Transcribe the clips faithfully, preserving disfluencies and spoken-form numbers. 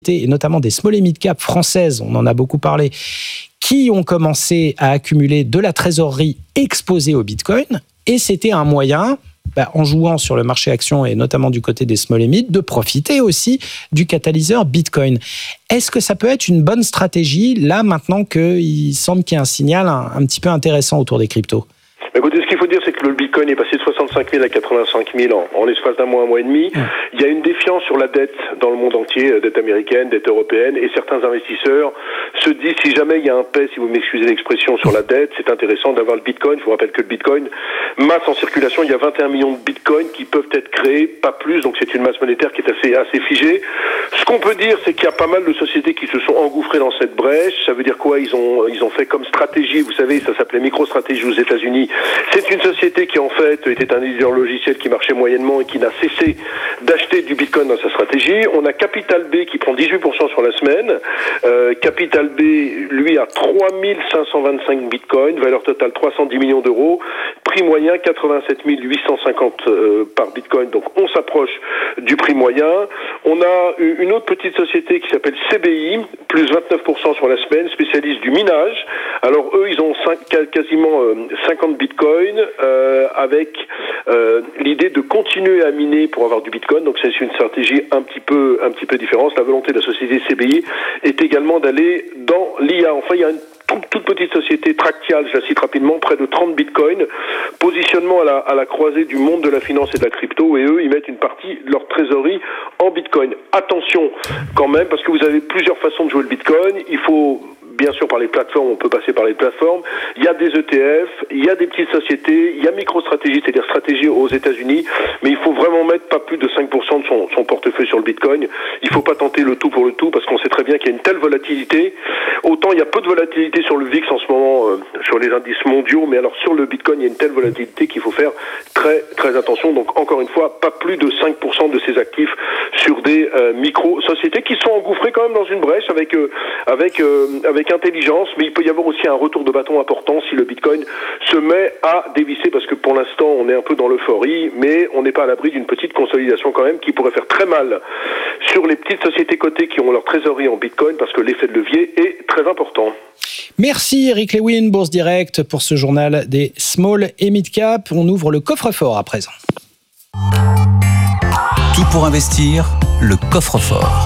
et notamment des small et mid cap françaises, on en a beaucoup parlé, qui ont commencé à accumuler de la trésorerie exposée au Bitcoin, et c'était un moyen, bah, en jouant sur le marché action et notamment du côté des small et mid, de profiter aussi du catalyseur Bitcoin. Est-ce que ça peut être une bonne stratégie, là maintenant qu'il semble qu'il y a un signal un, un petit peu intéressant autour des cryptos ? Écoutez, ce qu'il faut dire, c'est que le Bitcoin est passé de soixante-cinq mille à quatre-vingt-cinq mille en, en l'espace d'un mois, un mois et demi. Mmh. Il y a une défiance sur la dette dans le monde entier, dette américaine, dette européenne, et certains investisseurs se disent, si jamais il y a un paix, si vous m'excusez l'expression, sur la dette, c'est intéressant d'avoir le Bitcoin. Je vous rappelle que le Bitcoin, masse en circulation, il y a vingt et un millions de Bitcoins qui peuvent être créés, pas plus, donc c'est une masse monétaire qui est assez, assez figée. Ce qu'on peut dire, c'est qu'il y a pas mal de sociétés qui se sont engouffrées dans cette brèche. Ça veut dire quoi? Ils ont, ils ont fait comme stratégie, vous savez, ça s'appelait MicroStrategy aux États-Unis. C'est une société qui en fait était un éditeur logiciel qui marchait moyennement et qui n'a cessé d'acheter du Bitcoin dans sa stratégie. On a Capital B qui prend dix-huit pour cent sur la semaine. Euh, Capital B, lui, a trois mille cinq cent vingt-cinq Bitcoins, valeur totale trois cent dix millions d'euros, prix moyen quatre-vingt-sept mille huit cent cinquante euh, par Bitcoin. Donc on s'approche du prix moyen. On a une autre petite société qui s'appelle C B I, plus vingt-neuf pour cent sur la semaine, spécialiste du minage. Alors eux, ils ont cinq, quasiment euh, cinquante Bitcoins. Euh, avec euh, l'idée de continuer à miner pour avoir du Bitcoin. Donc c'est une stratégie un petit peu un petit peu différente. La volonté de la société C B I est également d'aller dans l'I A. Enfin, il y a une toute, toute petite société Tractial, je la cite rapidement, près de trente Bitcoins, positionnement à la, à la croisée du monde de la finance et de la crypto, et eux, ils mettent une partie de leur trésorerie en Bitcoin. Attention quand même, parce que vous avez plusieurs façons de jouer le Bitcoin. Il faut bien sûr par les plateformes, on peut passer par les plateformes. Il y a des E T F, il y a des petites sociétés, il y a MicroStrategy, c'est-à-dire stratégie aux États-Unis, mais il faut vraiment mettre pas plus de cinq pour cent de son, son portefeuille sur le Bitcoin. Il faut pas tenter le tout pour le tout, parce qu'on sait très bien qu'il y a une telle volatilité. Autant il y a peu de volatilité sur le V I X en ce moment, euh, sur les indices mondiaux, mais alors sur le Bitcoin, il y a une telle volatilité qu'il faut faire très très attention. Donc encore une fois, pas plus de cinq pour cent de ses actifs sur des euh, micro-sociétés qui sont engouffrées quand même dans une brèche avec euh, avec euh, avec intelligence, mais il peut y avoir aussi un retour de bâton important si le Bitcoin se met à dévisser, parce que pour l'instant on est un peu dans l'euphorie, mais on n'est pas à l'abri d'une petite consolidation quand même qui pourrait faire très mal sur les petites sociétés cotées qui ont leur trésorerie en Bitcoin, parce que l'effet de levier est très important. Merci Eric Lewin, Bourse Direct, pour ce journal des small et mid cap. On ouvre le coffre-fort à présent. Tout pour investir, le coffre-fort.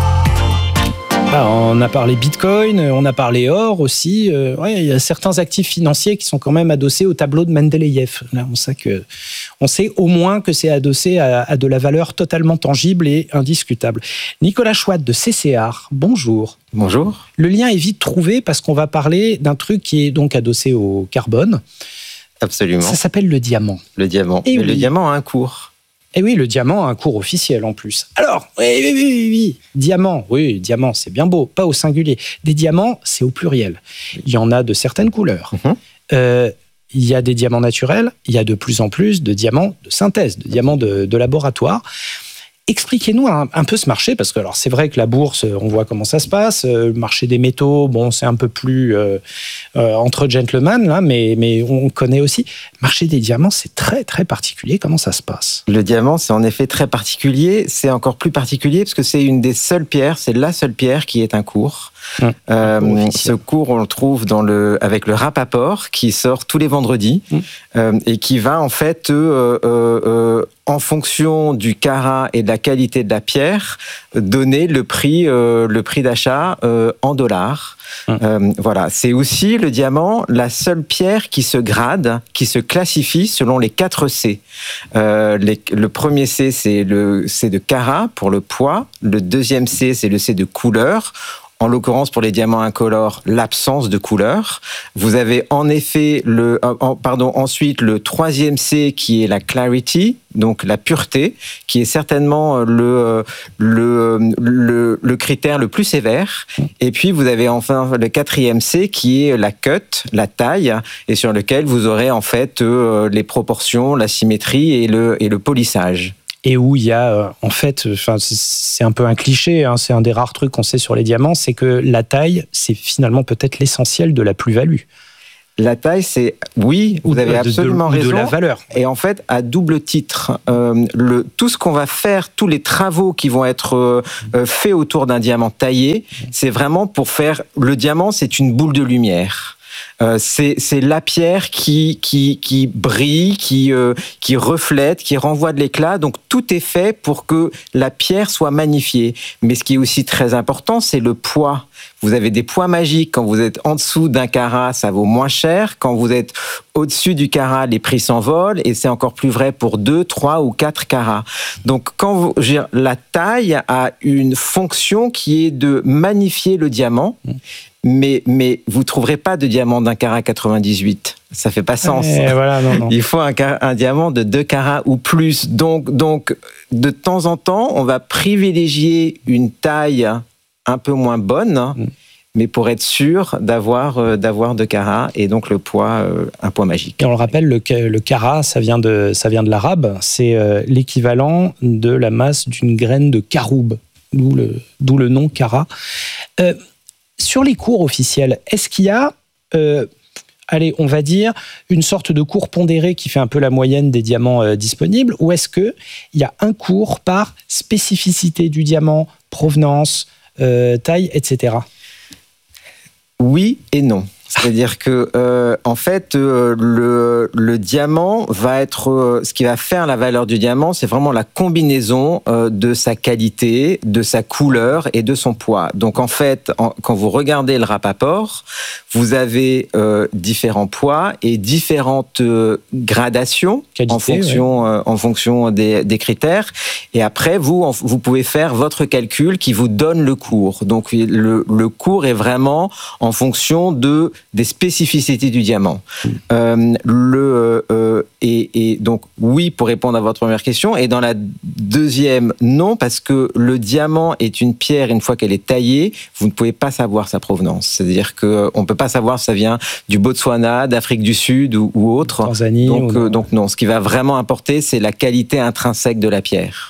Ah, on a parlé Bitcoin, on a parlé or aussi. Euh, ouais, il y a certains actifs financiers qui sont quand même adossés au tableau de Mendeleïev. Là, on sait que, on sait au moins que c'est adossé à, à de la valeur totalement tangible et indiscutable. Nicolas Chouat de C C R, bonjour. Bonjour. Le lien est vite trouvé parce qu'on va parler d'un truc qui est donc adossé au carbone. Absolument. Ça s'appelle le diamant. Le diamant. Et Mais oui. le diamant a un cours. Et oui, le diamant a un cours officiel en plus. Alors, oui, oui, oui, oui, oui. Diamant, oui, diamant, c'est bien beau, pas au singulier. Des diamants, c'est au pluriel. Il y en a de certaines couleurs. Mm-hmm. Euh, il y a des diamants naturels, il y a de plus en plus de diamants de synthèse, de diamants de, de laboratoire. Expliquez-nous un, un peu ce marché, parce que alors c'est vrai que la bourse, on voit comment ça se passe. Le marché des métaux, bon, c'est un peu plus euh, euh, entre gentlemen, là, mais, mais on connaît aussi. Le marché des diamants, c'est très, très particulier. Comment ça se passe ? Le diamant, c'est en effet très particulier. C'est encore plus particulier parce que c'est une des seules pierres, c'est la seule pierre qui est un cours. Mmh. Euh, ce cours, on le trouve dans le, avec le Rapaport qui sort tous les vendredis mmh. euh, et qui va en fait, euh, euh, euh, en fonction du carat et de la qualité de la pierre, donner le prix, euh, le prix d'achat euh, en dollars. Mmh. Euh, voilà, c'est aussi le diamant, la seule pierre qui se grade, qui se classifie selon les quatre C. Euh, les, le premier C, c'est le C de carat pour le poids. Le deuxième C, c'est le C de couleur. En l'occurrence, pour les diamants incolores, l'absence de couleur. Vous avez en effet le, euh, pardon, ensuite le troisième C qui est la clarity, donc la pureté, qui est certainement le, le, le, le critère le plus sévère. Et puis, vous avez enfin le quatrième C qui est la cut, la taille, et sur lequel vous aurez en fait euh, les proportions, la symétrie et le, et le polissage. Et où il y a, en fait, enfin, c'est un peu un cliché, hein, c'est un des rares trucs qu'on sait sur les diamants, c'est que la taille, c'est finalement peut-être l'essentiel de la plus-value. La taille, c'est oui, vous ou avez de, absolument de, de, raison. De la valeur. Et en fait, à double titre, euh, le, tout ce qu'on va faire, tous les travaux qui vont être euh, faits autour d'un diamant taillé, c'est vraiment pour faire le diamant. C'est une boule de lumière. Euh, c'est, c'est la pierre qui, qui, qui brille, qui, euh, qui reflète, qui renvoie de l'éclat. Donc tout est fait pour que la pierre soit magnifiée. Mais ce qui est aussi très important, c'est le poids. Vous avez des poids magiques. Quand vous êtes en dessous d'un carat, ça vaut moins cher. Quand vous êtes au-dessus du carat, les prix s'envolent. Et c'est encore plus vrai pour deux, trois ou quatre carats. Donc quand vous, je veux dire, la taille a une fonction qui est de magnifier le diamant. Mais, mais vous ne trouverez pas de diamant d'un carat quatre-vingt-dix-huit. Ça ne fait pas sens. Et voilà, non, non. Il faut un, un diamant de deux carats ou plus. Donc, donc, de temps en temps, on va privilégier une taille un peu moins bonne, mm. mais pour être sûr d'avoir, euh, d'avoir deux carats et donc le poids, euh, un poids magique. Et on le rappelle, le, le carat, ça vient de, ça vient de l'arabe. C'est euh, l'équivalent de la masse d'une graine de caroube, d'où le, d'où le nom carat. Euh, Sur les cours officiels, est-ce qu'il y a, euh, allez, on va dire, une sorte de cours pondéré qui fait un peu la moyenne des diamants euh, disponibles, ou est-ce qu'il y a un cours par spécificité du diamant, provenance, euh, taille, et cetera. Oui et non. C'est-à-dire que, euh, en fait, euh, le, le diamant va être... Euh, ce qui va faire la valeur du diamant, c'est vraiment la combinaison euh, de sa qualité, de sa couleur et de son poids. Donc, en fait, en, quand vous regardez le Rapaport, vous avez euh, différents poids et différentes euh, gradations qualité, en fonction, ouais. euh, en fonction des, des critères. Et après, vous, en, vous pouvez faire votre calcul qui vous donne le cours. Donc, le, le cours est vraiment en fonction de des spécificités du diamant. Mmh. Euh, le, euh, et, et donc, oui, pour répondre à votre première question. Et dans la deuxième, non, parce que le diamant est une pierre, une fois qu'elle est taillée, vous ne pouvez pas savoir sa provenance. C'est-à-dire qu'on ne peut pas savoir si ça vient du Botswana, d'Afrique du Sud ou, ou autre. Tanzanie. Donc, ou euh, donc, non. Ce qui va vraiment importer, c'est la qualité intrinsèque de la pierre.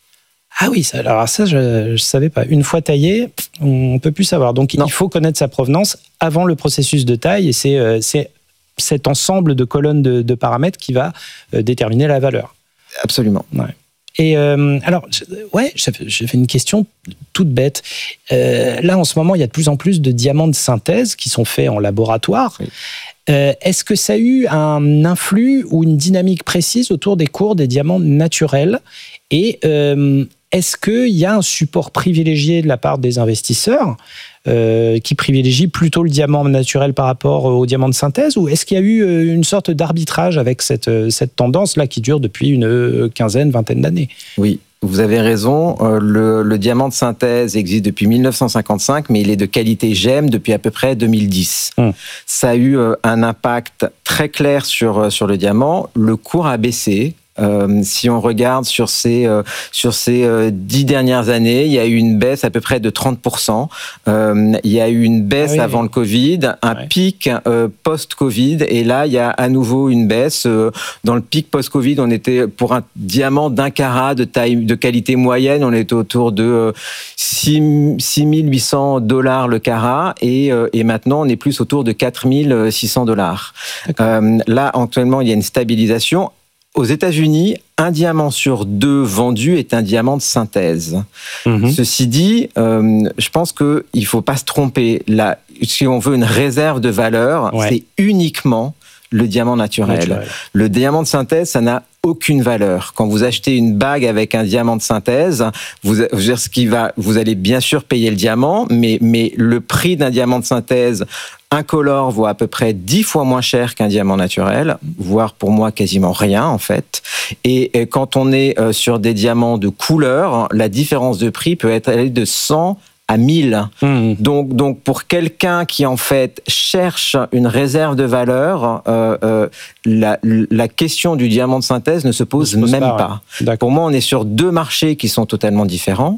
Ah oui, ça, alors ça, je ne savais pas. Une fois taillé, on ne peut plus savoir. Donc, non. Il faut connaître sa provenance avant le processus de taille. Et c'est, euh, c'est cet ensemble de colonnes de, de paramètres qui va euh, déterminer la valeur. Absolument. Ouais. Et euh, alors, ouais, j'ai fait une question toute bête. Euh, là, en ce moment, il y a de plus en plus de diamants de synthèse qui sont faits en laboratoire. Oui. Euh, est-ce que ça a eu un influx ou une dynamique précise autour des cours des diamants naturels ? Et euh, est-ce qu'il y a un support privilégié de la part des investisseurs euh, qui privilégie plutôt le diamant naturel par rapport au diamant de synthèse, ou est-ce qu'il y a eu une sorte d'arbitrage avec cette, cette tendance-là qui dure depuis une quinzaine, vingtaine d'années ? Oui. Vous avez raison, le, le diamant de synthèse existe depuis mille neuf cent cinquante-cinq, mais il est de qualité G E M depuis à peu près deux mille dix. Mmh. Ça a eu un impact très clair sur, sur le diamant. Le cours a baissé. Euh, si on regarde sur ces euh, sur ces euh, dix dernières années, il y a eu une baisse à peu près de trente pour cent. Euh, il y a eu une baisse ah oui. avant le Covid, un ouais. pic euh, post-Covid, et là il y a à nouveau une baisse. Euh, dans le pic post-Covid, on était pour un diamant d'un carat de taille de qualité moyenne, on était autour de euh, six mille huit cents dollars le carat, et euh, et maintenant on est plus autour de quatre mille six cents dollars. Euh, là actuellement il y a une stabilisation. Aux États-Unis, un diamant sur deux vendu est un diamant de synthèse. Mmh. Ceci dit, euh, je pense qu'il ne faut pas se tromper. Là, si on veut une réserve de valeur, ouais. c'est uniquement le diamant naturel. naturel. Le diamant de synthèse, ça n'a aucune valeur. Quand vous achetez une bague avec un diamant de synthèse, vous, ce qui va, vous allez bien sûr payer le diamant, mais, mais le prix d'un diamant de synthèse incolore vaut à peu près dix fois moins cher qu'un diamant naturel, voire pour moi quasiment rien en fait. Et, et quand on est sur des diamants de couleur, la différence de prix peut être allée de cent à mille. Mmh. Donc, donc, pour quelqu'un qui, en fait, cherche une réserve de valeur, euh, euh, la, la question du diamant de synthèse ne se pose, ne se pose même pas. pas. Ouais. Pour moi, on est sur deux marchés qui sont totalement différents.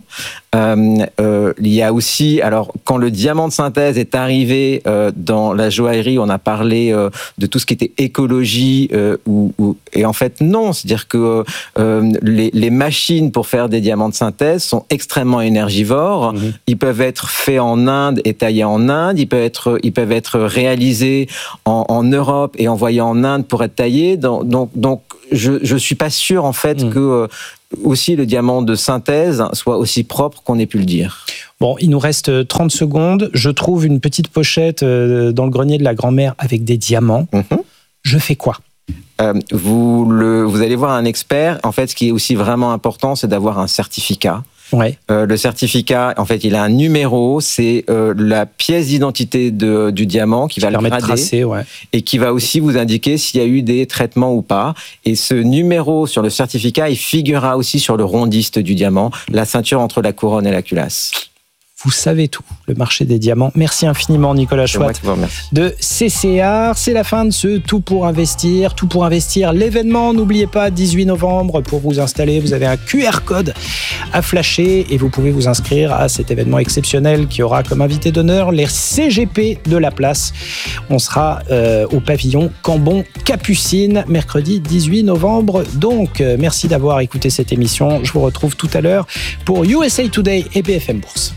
Euh, euh, il y a aussi, alors quand le diamant de synthèse est arrivé euh, dans la joaillerie, on a parlé euh, de tout ce qui était écologie, euh, ou, ou, et en fait non, c'est-à-dire que euh, les, les machines pour faire des diamants de synthèse sont extrêmement énergivores. Mmh. Ils peuvent être faits en Inde et taillés en Inde, ils peuvent être, ils peuvent être réalisés en, en Europe et envoyés en Inde pour être taillés. Donc, donc, donc je je suis pas sûr en fait mmh. que euh, aussi le diamant de synthèse soit aussi propre qu'on ait pu le dire. Bon, il nous reste trente secondes. Je trouve une petite pochette dans le grenier de la grand-mère avec des diamants. Mmh. Je fais quoi ? Euh, vous, le, vous allez voir un expert. En fait, ce qui est aussi vraiment important, c'est d'avoir un certificat. Ouais. Euh, le certificat, en fait, il a un numéro, c'est euh, la pièce d'identité de, du diamant qui, qui va le grader, tracer, ouais. et qui va aussi vous indiquer s'il y a eu des traitements ou pas. Et ce numéro sur le certificat, il figurera aussi sur le rondiste du diamant, la ceinture entre la couronne et la culasse. Vous savez tout, le marché des diamants. Merci infiniment, Nicolas Chouat de C C R. C'est la fin de ce Tout pour investir. Tout pour investir, l'événement. N'oubliez pas, dix-huit novembre, pour vous installer, vous avez un Q R code à flasher et vous pouvez vous inscrire à cet événement exceptionnel qui aura comme invité d'honneur les C G P de la place. On sera euh, au pavillon Cambon-Capucine, mercredi dix-huit novembre. Donc, euh, merci d'avoir écouté cette émission. Je vous retrouve tout à l'heure pour U S A Today et B F M Bourse.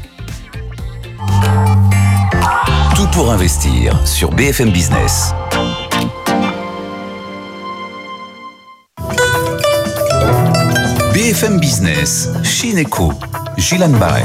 Tout pour investir sur B F M Business. B F M Business, Chineco, Gilles Barret.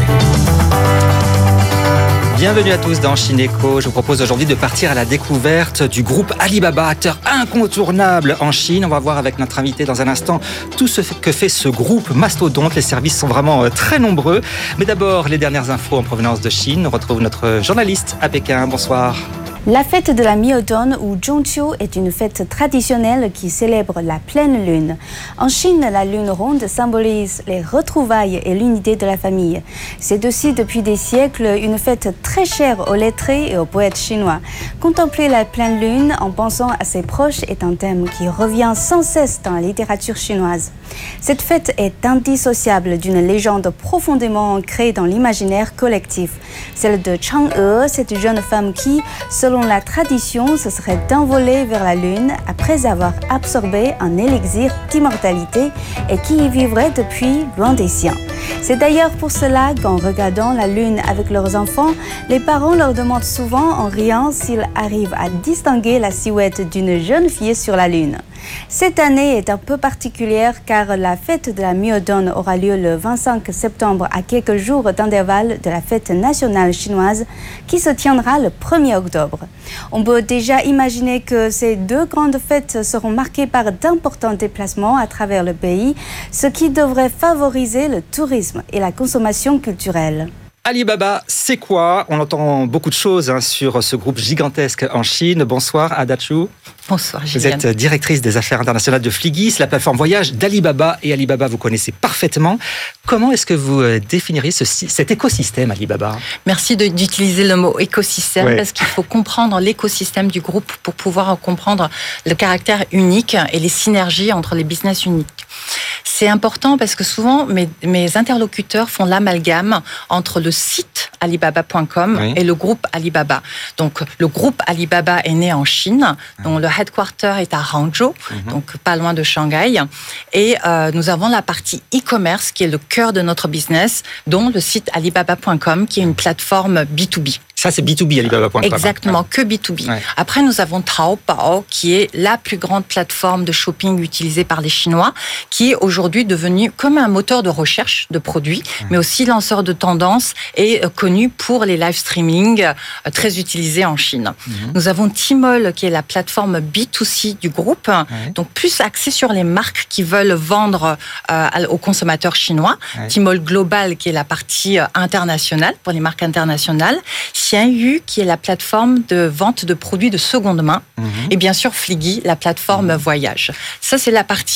Bienvenue à tous dans Chineco. Je vous propose aujourd'hui de partir à la découverte du groupe Alibaba, acteur incontournable en Chine. On va voir avec notre invité dans un instant tout ce que fait ce groupe mastodonte. Les services sont vraiment très nombreux. Mais d'abord, les dernières infos en provenance de Chine. On retrouve notre journaliste à Pékin. Bonsoir. La fête de la mi-automne ou Zhongqiu est une fête traditionnelle qui célèbre la pleine lune. En Chine, la lune ronde symbolise les retrouvailles et l'unité de la famille. C'est aussi depuis des siècles une fête très chère aux lettrés et aux poètes chinois. Contempler la pleine lune en pensant à ses proches est un thème qui revient sans cesse dans la littérature chinoise. Cette fête est indissociable d'une légende profondément ancrée dans l'imaginaire collectif, celle de Chang'e, cette jeune femme qui, selon la tradition, se serait envolée vers la lune après avoir absorbé un élixir d'immortalité et qui y vivrait depuis loin des siens. C'est d'ailleurs pour cela qu'en regardant la lune avec leurs enfants, les parents leur demandent souvent en riant s'ils arrivent à distinguer la silhouette d'une jeune fille sur la lune. Cette année est un peu particulière car la fête de la mi-automne aura lieu le vingt-cinq septembre à quelques jours d'intervalle de la fête nationale chinoise qui se tiendra le premier octobre. On peut déjà imaginer que ces deux grandes fêtes seront marquées par d'importants déplacements à travers le pays, ce qui devrait favoriser le tourisme et la consommation culturelle. Alibaba, c'est quoi ? On entend beaucoup de choses hein, sur ce groupe gigantesque en Chine. Bonsoir, Ada Chu. Bonsoir, Gilles. Vous êtes directrice des affaires internationales de Fliggy, la plateforme voyage d'Alibaba. Et Alibaba, vous connaissez parfaitement. Comment est-ce que vous définiriez ce, cet écosystème Alibaba ? Merci de, d'utiliser le mot écosystème, ouais. Parce qu'il faut comprendre l'écosystème du groupe pour pouvoir comprendre le caractère unique et les synergies entre les business uniques. C'est important parce que souvent, mes, mes interlocuteurs font l'amalgame entre le site alibaba point com oui. et le groupe Alibaba. Donc, le groupe Alibaba est né en Chine, dont le headquarter est à Hangzhou, mm-hmm. donc pas loin de Shanghai. Et euh, nous avons la partie e-commerce qui est le cœur de notre business, dont le site alibaba point com qui est une plateforme B deux B. Ça, c'est B deux B, Alibaba point com. Exactement, que B deux B. Ouais. Après, nous avons Taobao, qui est la plus grande plateforme de shopping utilisée par les Chinois, qui est aujourd'hui devenue comme un moteur de recherche de produits, ouais. mais aussi lanceur de tendances et connu pour les live streaming très utilisés en Chine. Mm-hmm. Nous avons Tmall, qui est la plateforme B deux C du groupe, ouais. donc plus axée sur les marques qui veulent vendre euh, aux consommateurs chinois. Ouais. Tmall Global, qui est la partie internationale pour les marques internationales. Xianyu, qui est la plateforme de vente de produits de seconde main, mmh. et bien sûr Fliggy, la plateforme mmh. voyage. Ça, c'est la partie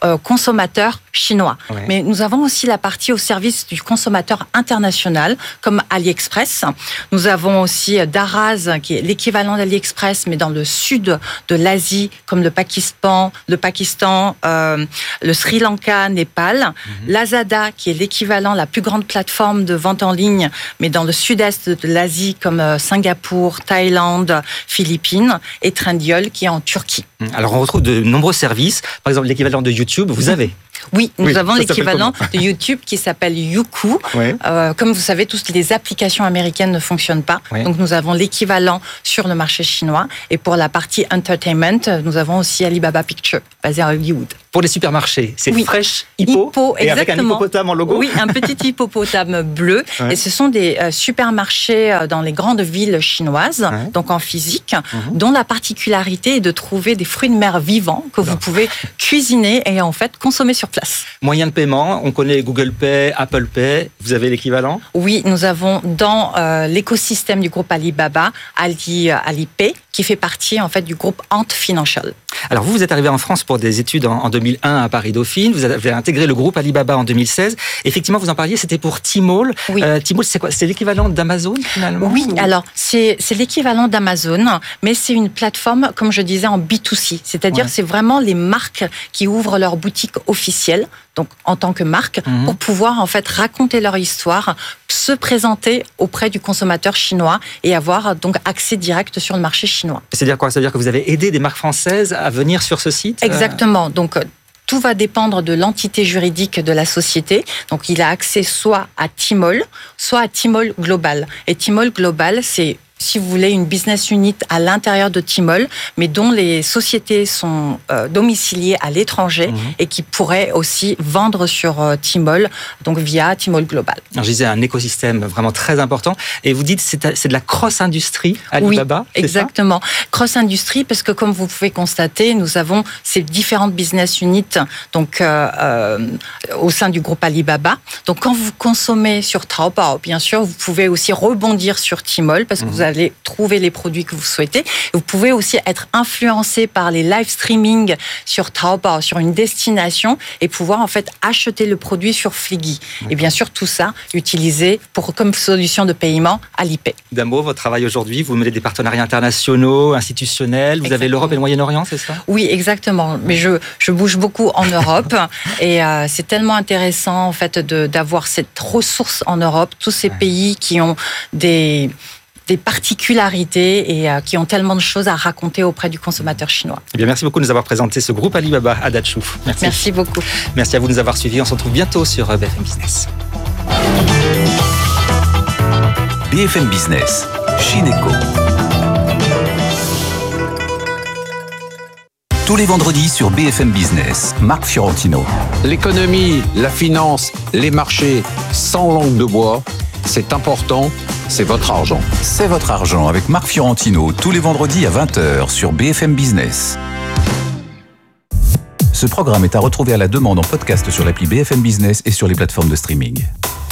euh, consommateurs chinois. Ouais. Mais nous avons aussi la partie au service du consommateur international, comme AliExpress. Nous avons aussi Daraz, qui est l'équivalent d'AliExpress, mais dans le sud de l'Asie, comme le Pakistan, le Pakistan, euh, le Sri Lanka, Népal. Mm-hmm. Lazada, qui est l'équivalent, la plus grande plateforme de vente en ligne, mais dans le sud-est de l'Asie, comme Singapour, Thaïlande, Philippines, et Trendyol, qui est en Turquie. Alors, on retrouve de nombreux services. Par exemple, l'équivalent de YouTube, vous avez. Oui, nous oui, avons l'équivalent de YouTube qui s'appelle Youku. Ouais. Euh, comme vous savez, toutes les applications américaines ne fonctionnent pas. Ouais. Donc, nous avons l'équivalent sur le marché chinois. Et pour la partie entertainment, nous avons aussi Alibaba Pictures, basé à Hollywood. Pour les supermarchés, c'est oui. Fresh Hippo, Hippo et avec un hippopotame en logo. Oui, un petit hippopotame bleu. Ouais. Et ce sont des euh, supermarchés dans les grandes villes chinoises, ouais. donc en physique, mmh. dont la particularité est de trouver des fruits de mer vivants que vous pouvez cuisiner et en fait consommer sur place. Moyen de paiement, on connaît Google Pay, Apple Pay, vous avez l'équivalent ? Oui, nous avons dans euh, l'écosystème du groupe Alibaba, Ali, euh, Alipay, qui fait partie en fait du groupe Ant Financial. Alors vous, vous êtes arrivé en France pour des études en, en deux mille un à Paris-Dauphine, vous avez intégré le groupe Alibaba en deux mille seize. Effectivement, vous en parliez, c'était pour Tmall. Oui. Euh, Tmall, c'est quoi ? C'est l'équivalent d'Amazon finalement ? Oui, ou... alors c'est, c'est l'équivalent d'Amazon, mais c'est une plateforme, comme je disais, en B deux C. C'est-à-dire ouais. c'est vraiment les marques qui ouvrent leur boutique officielle, donc en tant que marque, mmh. pour pouvoir en fait raconter leur histoire, se présenter auprès du consommateur chinois et avoir donc accès direct sur le marché chinois. C'est-à-dire quoi ? C'est-à-dire que vous avez aidé des marques françaises à venir sur ce site ? Exactement. Donc tout va dépendre de l'entité juridique de la société. Donc il a accès soit à Tmall, soit à Tmall Global. Et Tmall Global, c'est, si vous voulez, une business unit à l'intérieur de Tmall, mais dont les sociétés sont euh, domiciliées à l'étranger mmh. et qui pourraient aussi vendre sur euh, Tmall, donc via Tmall Global. Alors, je disais un écosystème vraiment très important. Et vous dites que c'est, c'est de la cross-industrie, Alibaba ? Oui, exactement. Cross-industrie, parce que comme vous pouvez constater, nous avons ces différentes business units donc, euh, euh, au sein du groupe Alibaba. Donc, quand vous consommez sur Taobao, bien sûr, vous pouvez aussi rebondir sur Tmall, parce que mmh. vous avez allez trouver les produits que vous souhaitez. Vous pouvez aussi être influencé par les live streaming sur Taobao, sur une destination, et pouvoir en fait acheter le produit sur Fliggy. Et bien sûr, tout ça utilisé pour, comme solution de paiement Alipay. D'un mot, votre travail aujourd'hui, vous menez des partenariats internationaux, institutionnels. Vous exactement. Avez l'Europe et le Moyen-Orient, c'est ça ? Oui, exactement. Mais je, je bouge beaucoup en Europe et euh, c'est tellement intéressant en fait de, d'avoir cette ressource en Europe, tous ces ouais. pays qui ont des des particularités et euh, qui ont tellement de choses à raconter auprès du consommateur chinois. Eh bien, merci beaucoup de nous avoir présenté ce groupe Alibaba à Dachau. Merci. Merci beaucoup. Merci à vous de nous avoir suivis. On se retrouve bientôt sur B F M Business. B F M Business, Chineco. Tous les vendredis sur B F M Business, Marc Fiorentino. L'économie, la finance, les marchés, sans langue de bois, c'est important, c'est votre argent. C'est votre argent avec Marc Fiorentino, tous les vendredis à vingt heures sur B F M Business. Ce programme est à retrouver à la demande en podcast sur l'appli B F M Business et sur les plateformes de streaming.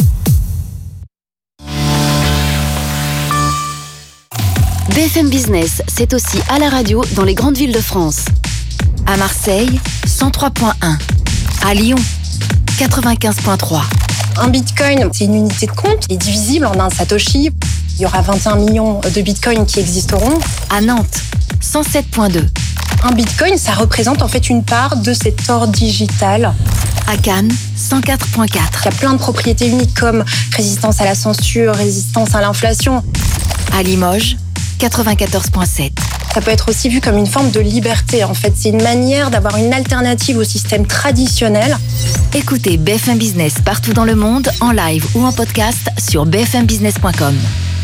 B F M Business, c'est aussi à la radio dans les grandes villes de France. À Marseille, cent trois virgule un. À Lyon, quatre-vingt-quinze virgule trois. Un bitcoin, c'est une unité de compte qui est divisible en un satoshi. Il y aura vingt et un millions de bitcoins qui existeront. À Nantes, cent sept virgule deux. Un bitcoin, ça représente en fait une part de cet or digital. À Cannes, cent quatre virgule quatre. Il y a plein de propriétés uniques comme résistance à la censure, résistance à l'inflation. À Limoges, quatre-vingt-quatorze virgule sept. Ça peut être aussi vu comme une forme de liberté. En fait, c'est une manière d'avoir une alternative au système traditionnel. Écoutez B F M Business partout dans le monde, en live ou en podcast sur b f m business point com.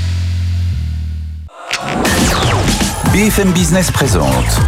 B F M Business présente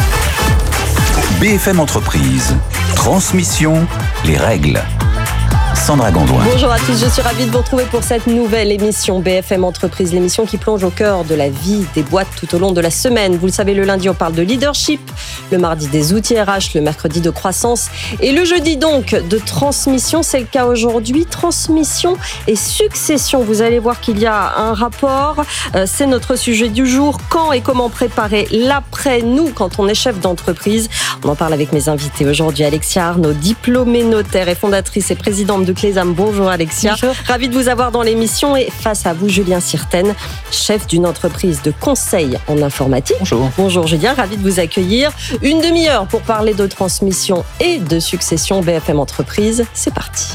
B F M Entreprise. Transmission, les règles. Sandra Gondouin. Bonjour à tous, je suis ravie de vous retrouver pour cette nouvelle émission B F M Entreprise, l'émission qui plonge au cœur de la vie des boîtes tout au long de la semaine. Vous le savez, le lundi, on parle de leadership, le mardi des outils R H, le mercredi de croissance et le jeudi donc de transmission. C'est le cas aujourd'hui, transmission et succession. Vous allez voir qu'il y a un rapport, c'est notre sujet du jour. Quand et comment préparer l'après-nous quand on est chef d'entreprise? On en parle avec mes invités aujourd'hui. Alexia Arnaud, diplômée notaire et fondatrice et présidente de Clésam. Bonjour Alexia. Bonjour. Ravie de vous avoir dans l'émission. Et face à vous, Julien Sirten, chef d'une entreprise de conseil en informatique. Bonjour. Bonjour Julien, ravie de vous accueillir. Une demi-heure pour parler de transmission et de succession. B F M Entreprise, c'est parti.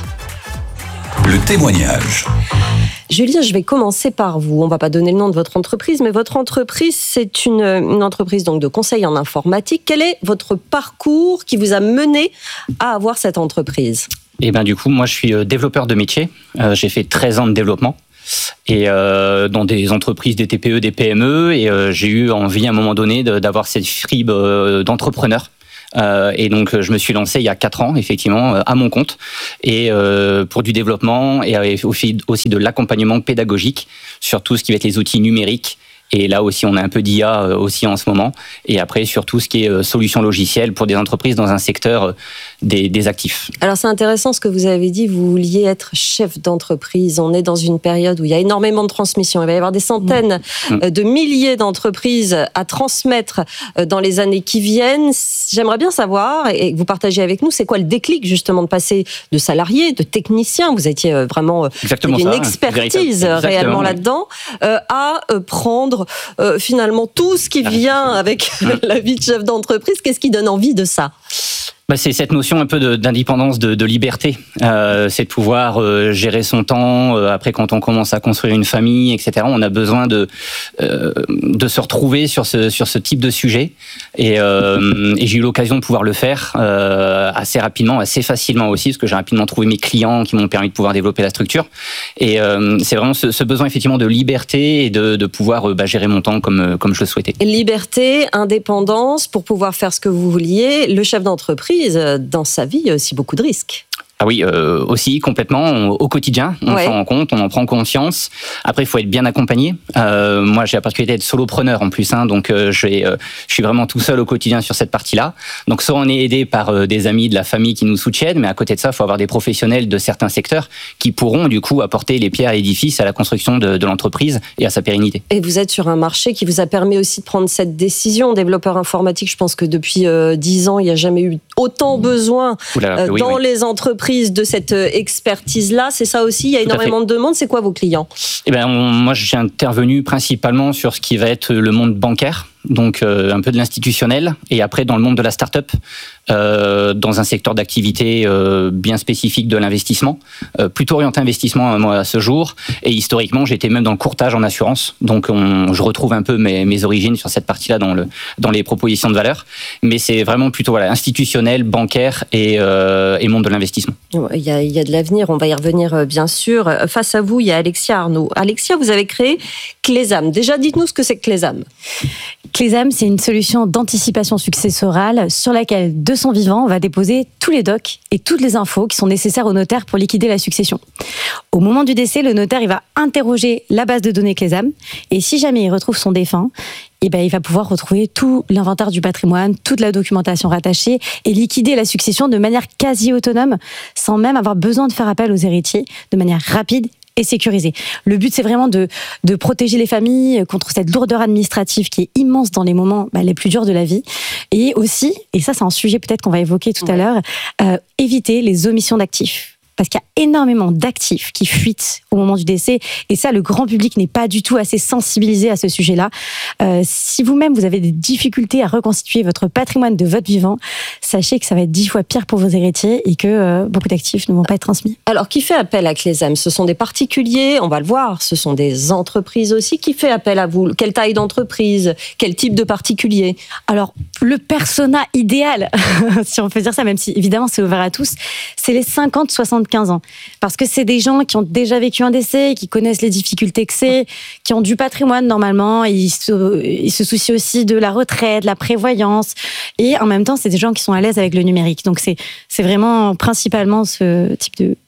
Le témoignage. Julien, je vais commencer par vous. On ne va pas donner le nom de votre entreprise, mais votre entreprise, c'est une, une entreprise donc de conseil en informatique. Quel est votre parcours qui vous a mené à avoir cette entreprise ? Eh ben, du coup, moi, je suis développeur de métier. Euh, j'ai fait treize ans de développement et euh, dans des entreprises, des T P E, des P M E. Et euh, j'ai eu envie, à un moment donné, de, d'avoir cette fibre euh, d'entrepreneur. Euh, et donc, je me suis lancé il y a quatre ans, effectivement, à mon compte, et euh, pour du développement et aussi, aussi de l'accompagnement pédagogique sur tout ce qui va être les outils numériques. Et là aussi, on a un peu d'I A aussi en ce moment. Et après, sur tout ce qui est solutions logicielles pour des entreprises dans un secteur des, des actifs. Alors, c'est intéressant ce que vous avez dit. Vous vouliez être chef d'entreprise. On est dans une période où il y a énormément de transmission. Il va y avoir des centaines mmh. de milliers d'entreprises à transmettre dans les années qui viennent. J'aimerais bien savoir, et que vous partagez avec nous, c'est quoi le déclic justement de passer de salarié, de technicien, vous étiez vraiment Exactement une ça, expertise Exactement, réellement oui. là-dedans, euh, à prendre Euh, finalement tout ce qui vient avec la vie de chef d'entreprise. Qu'est-ce qui donne envie de ça ? Bah, c'est cette notion un peu de, d'indépendance, de, de liberté. Euh, c'est de pouvoir euh, gérer son temps. Euh, après, quand on commence à construire une famille, et cetera, on a besoin de euh, de se retrouver sur ce sur ce type de sujet. Et, euh, et j'ai eu l'occasion de pouvoir le faire euh, assez rapidement, assez facilement aussi, parce que j'ai rapidement trouvé mes clients qui m'ont permis de pouvoir développer la structure. Et euh, c'est vraiment ce, ce besoin effectivement de liberté et de, de pouvoir euh, bah, gérer mon temps comme comme je le souhaitais. Liberté, indépendance pour pouvoir faire ce que vous vouliez. Le chef d'entreprise, dans sa vie, il y a aussi beaucoup de risques. Ah oui, euh, aussi complètement on, au quotidien, on ouais. s'en rend compte, on en prend conscience. Après, il faut être bien accompagné. Euh, moi, j'ai la particularité d'être solopreneur en plus, hein, donc euh, j'ai, euh, je suis vraiment tout seul au quotidien sur cette partie-là. Donc, soit on est aidé par euh, des amis, de la famille qui nous soutiennent, mais à côté de ça, il faut avoir des professionnels de certains secteurs qui pourront du coup apporter les pierres à l'édifice à la construction de, de l'entreprise et à sa pérennité. Et vous êtes sur un marché qui vous a permis aussi de prendre cette décision. Développeur informatique, je pense que depuis dix euh, ans, il n'y a jamais eu autant besoin Oula, euh, oui, dans oui. les entreprises de cette expertise-là. C'est ça aussi, il y a énormément de demandes. C'est quoi vos clients ? Eh ben, on, moi, j'ai intervenu principalement sur ce qui va être le monde bancaire, donc euh, un peu de l'institutionnel, et après dans le monde de la start-up, euh, dans un secteur d'activité euh, bien spécifique de l'investissement, euh, plutôt orienté investissement moi, à ce jour, et historiquement j'étais même dans le courtage en assurance, donc on, je retrouve un peu mes, mes origines sur cette partie-là dans, le, dans les propositions de valeur, mais c'est vraiment plutôt voilà, institutionnel, bancaire et, euh, et monde de l'investissement. Il y, a, il y a de l'avenir, on va y revenir bien sûr. Face à vous, il y a Alexia Arnaud. Alexia, vous avez créé Clésam. Déjà, dites-nous ce que c'est que Clésam. Clésam, c'est une solution d'anticipation successorale sur laquelle, de son vivant, on va déposer tous les docs et toutes les infos qui sont nécessaires au notaire pour liquider la succession. Au moment du décès, le notaire il va interroger la base de données Clésam et si jamais il retrouve son défunt, eh ben, il va pouvoir retrouver tout l'inventaire du patrimoine, toute la documentation rattachée et liquider la succession de manière quasi autonome sans même avoir besoin de faire appel aux héritiers de manière rapide et sécurisée. Le but, c'est vraiment de, de protéger les familles contre cette lourdeur administrative qui est immense dans les moments bah, les plus durs de la vie. Et aussi, et ça c'est un sujet peut-être qu'on va évoquer tout ouais. à l'heure, euh, éviter les omissions d'actifs. Parce qu'il y a énormément d'actifs qui fuitent au moment du décès. Et ça, le grand public n'est pas du tout assez sensibilisé à ce sujet-là. Euh, si vous-même, vous avez des difficultés à reconstituer votre patrimoine de votre vivant, sachez que ça va être dix fois pire pour vos héritiers et que euh, beaucoup d'actifs ne vont pas être transmis. Alors, qui fait appel à Clésam ? Ce sont des particuliers, on va le voir. Ce sont des entreprises aussi. Qui fait appel à vous ? Quelle taille d'entreprise ? Quel type de particulier ? Alors, le persona idéal, si on peut dire ça, même si évidemment c'est ouvert à tous, c'est les cinquante soixante-quinze ans. Parce que c'est des gens qui ont déjà vécu un décès, qui connaissent les difficultés que c'est, qui ont du patrimoine normalement, ils se, ils se soucient aussi de la retraite, de la prévoyance, et en même temps, c'est des gens qui sont à l'aise avec le numérique. Donc c'est, c'est vraiment principalement ce type de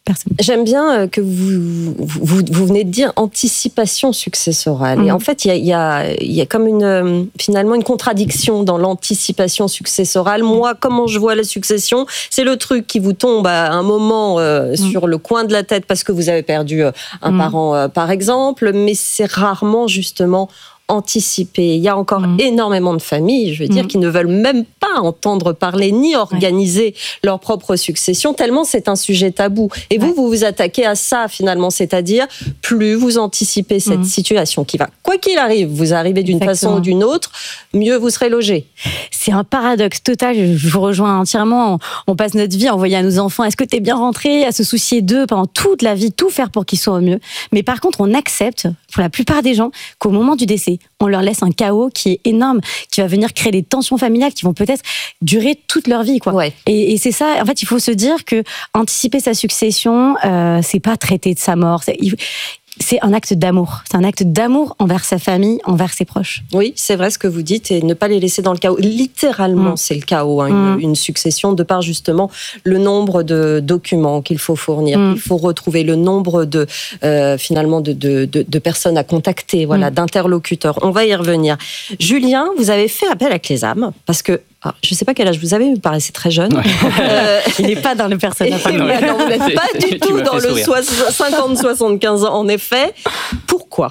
personne. J'aime bien que vous, vous, vous venez de dire anticipation successorale. Mmh. Et en fait, il y a, y, a, y a comme une, finalement une contradiction dans l'anticipation successorale. Moi, comment je vois la succession, c'est le truc qui vous tombe à un moment euh, mmh. sur le coin de la tête parce que vous avez perdu un mmh. parent, euh, par exemple, mais c'est rarement justement anticiper. Il y a encore mmh. énormément de familles, je veux dire, mmh. qui ne veulent même pas entendre parler ni organiser ouais. leur propre succession, tellement c'est un sujet tabou. Et ouais. vous, vous vous attaquez à ça, finalement, c'est-à-dire, plus vous anticipez cette mmh. situation qui va, quoi qu'il arrive, vous arrivez d'une Exactement. façon ou d'une autre, mieux vous serez logé. C'est un paradoxe total, je vous rejoins entièrement. On passe notre vie à envoyer à nos enfants, est-ce que t'es bien rentré, à se soucier d'eux pendant toute la vie, tout faire pour qu'ils soient au mieux. Mais par contre, on accepte, pour la plupart des gens, qu'au moment du décès, on leur laisse un chaos qui est énorme, qui va venir créer des tensions familiales qui vont peut-être durer toute leur vie, quoi. Ouais. Et, et c'est ça. En fait, il faut se dire que anticiper sa succession, euh, c'est pas traiter de sa mort. C'est, il, c'est un acte d'amour. C'est un acte d'amour envers sa famille, envers ses proches. Oui, c'est vrai ce que vous dites, et ne pas les laisser dans le chaos. Littéralement, mmh. c'est le chaos, hein, mmh. une, une succession, de par justement le nombre de documents qu'il faut fournir, mmh. qu'il faut retrouver, le nombre de euh, finalement de, de, de, de personnes à contacter, voilà, mmh. d'interlocuteurs. On va y revenir. Julien, vous avez fait appel à Clésame parce que ah, je ne sais pas quel âge vous avez, vous paraissez très jeune. Ouais. Euh, Il n'est pas dans le personnage. Ben non, vous n'êtes pas du tout dans le cinquante soixante-quinze ans, en effet. Pourquoi ?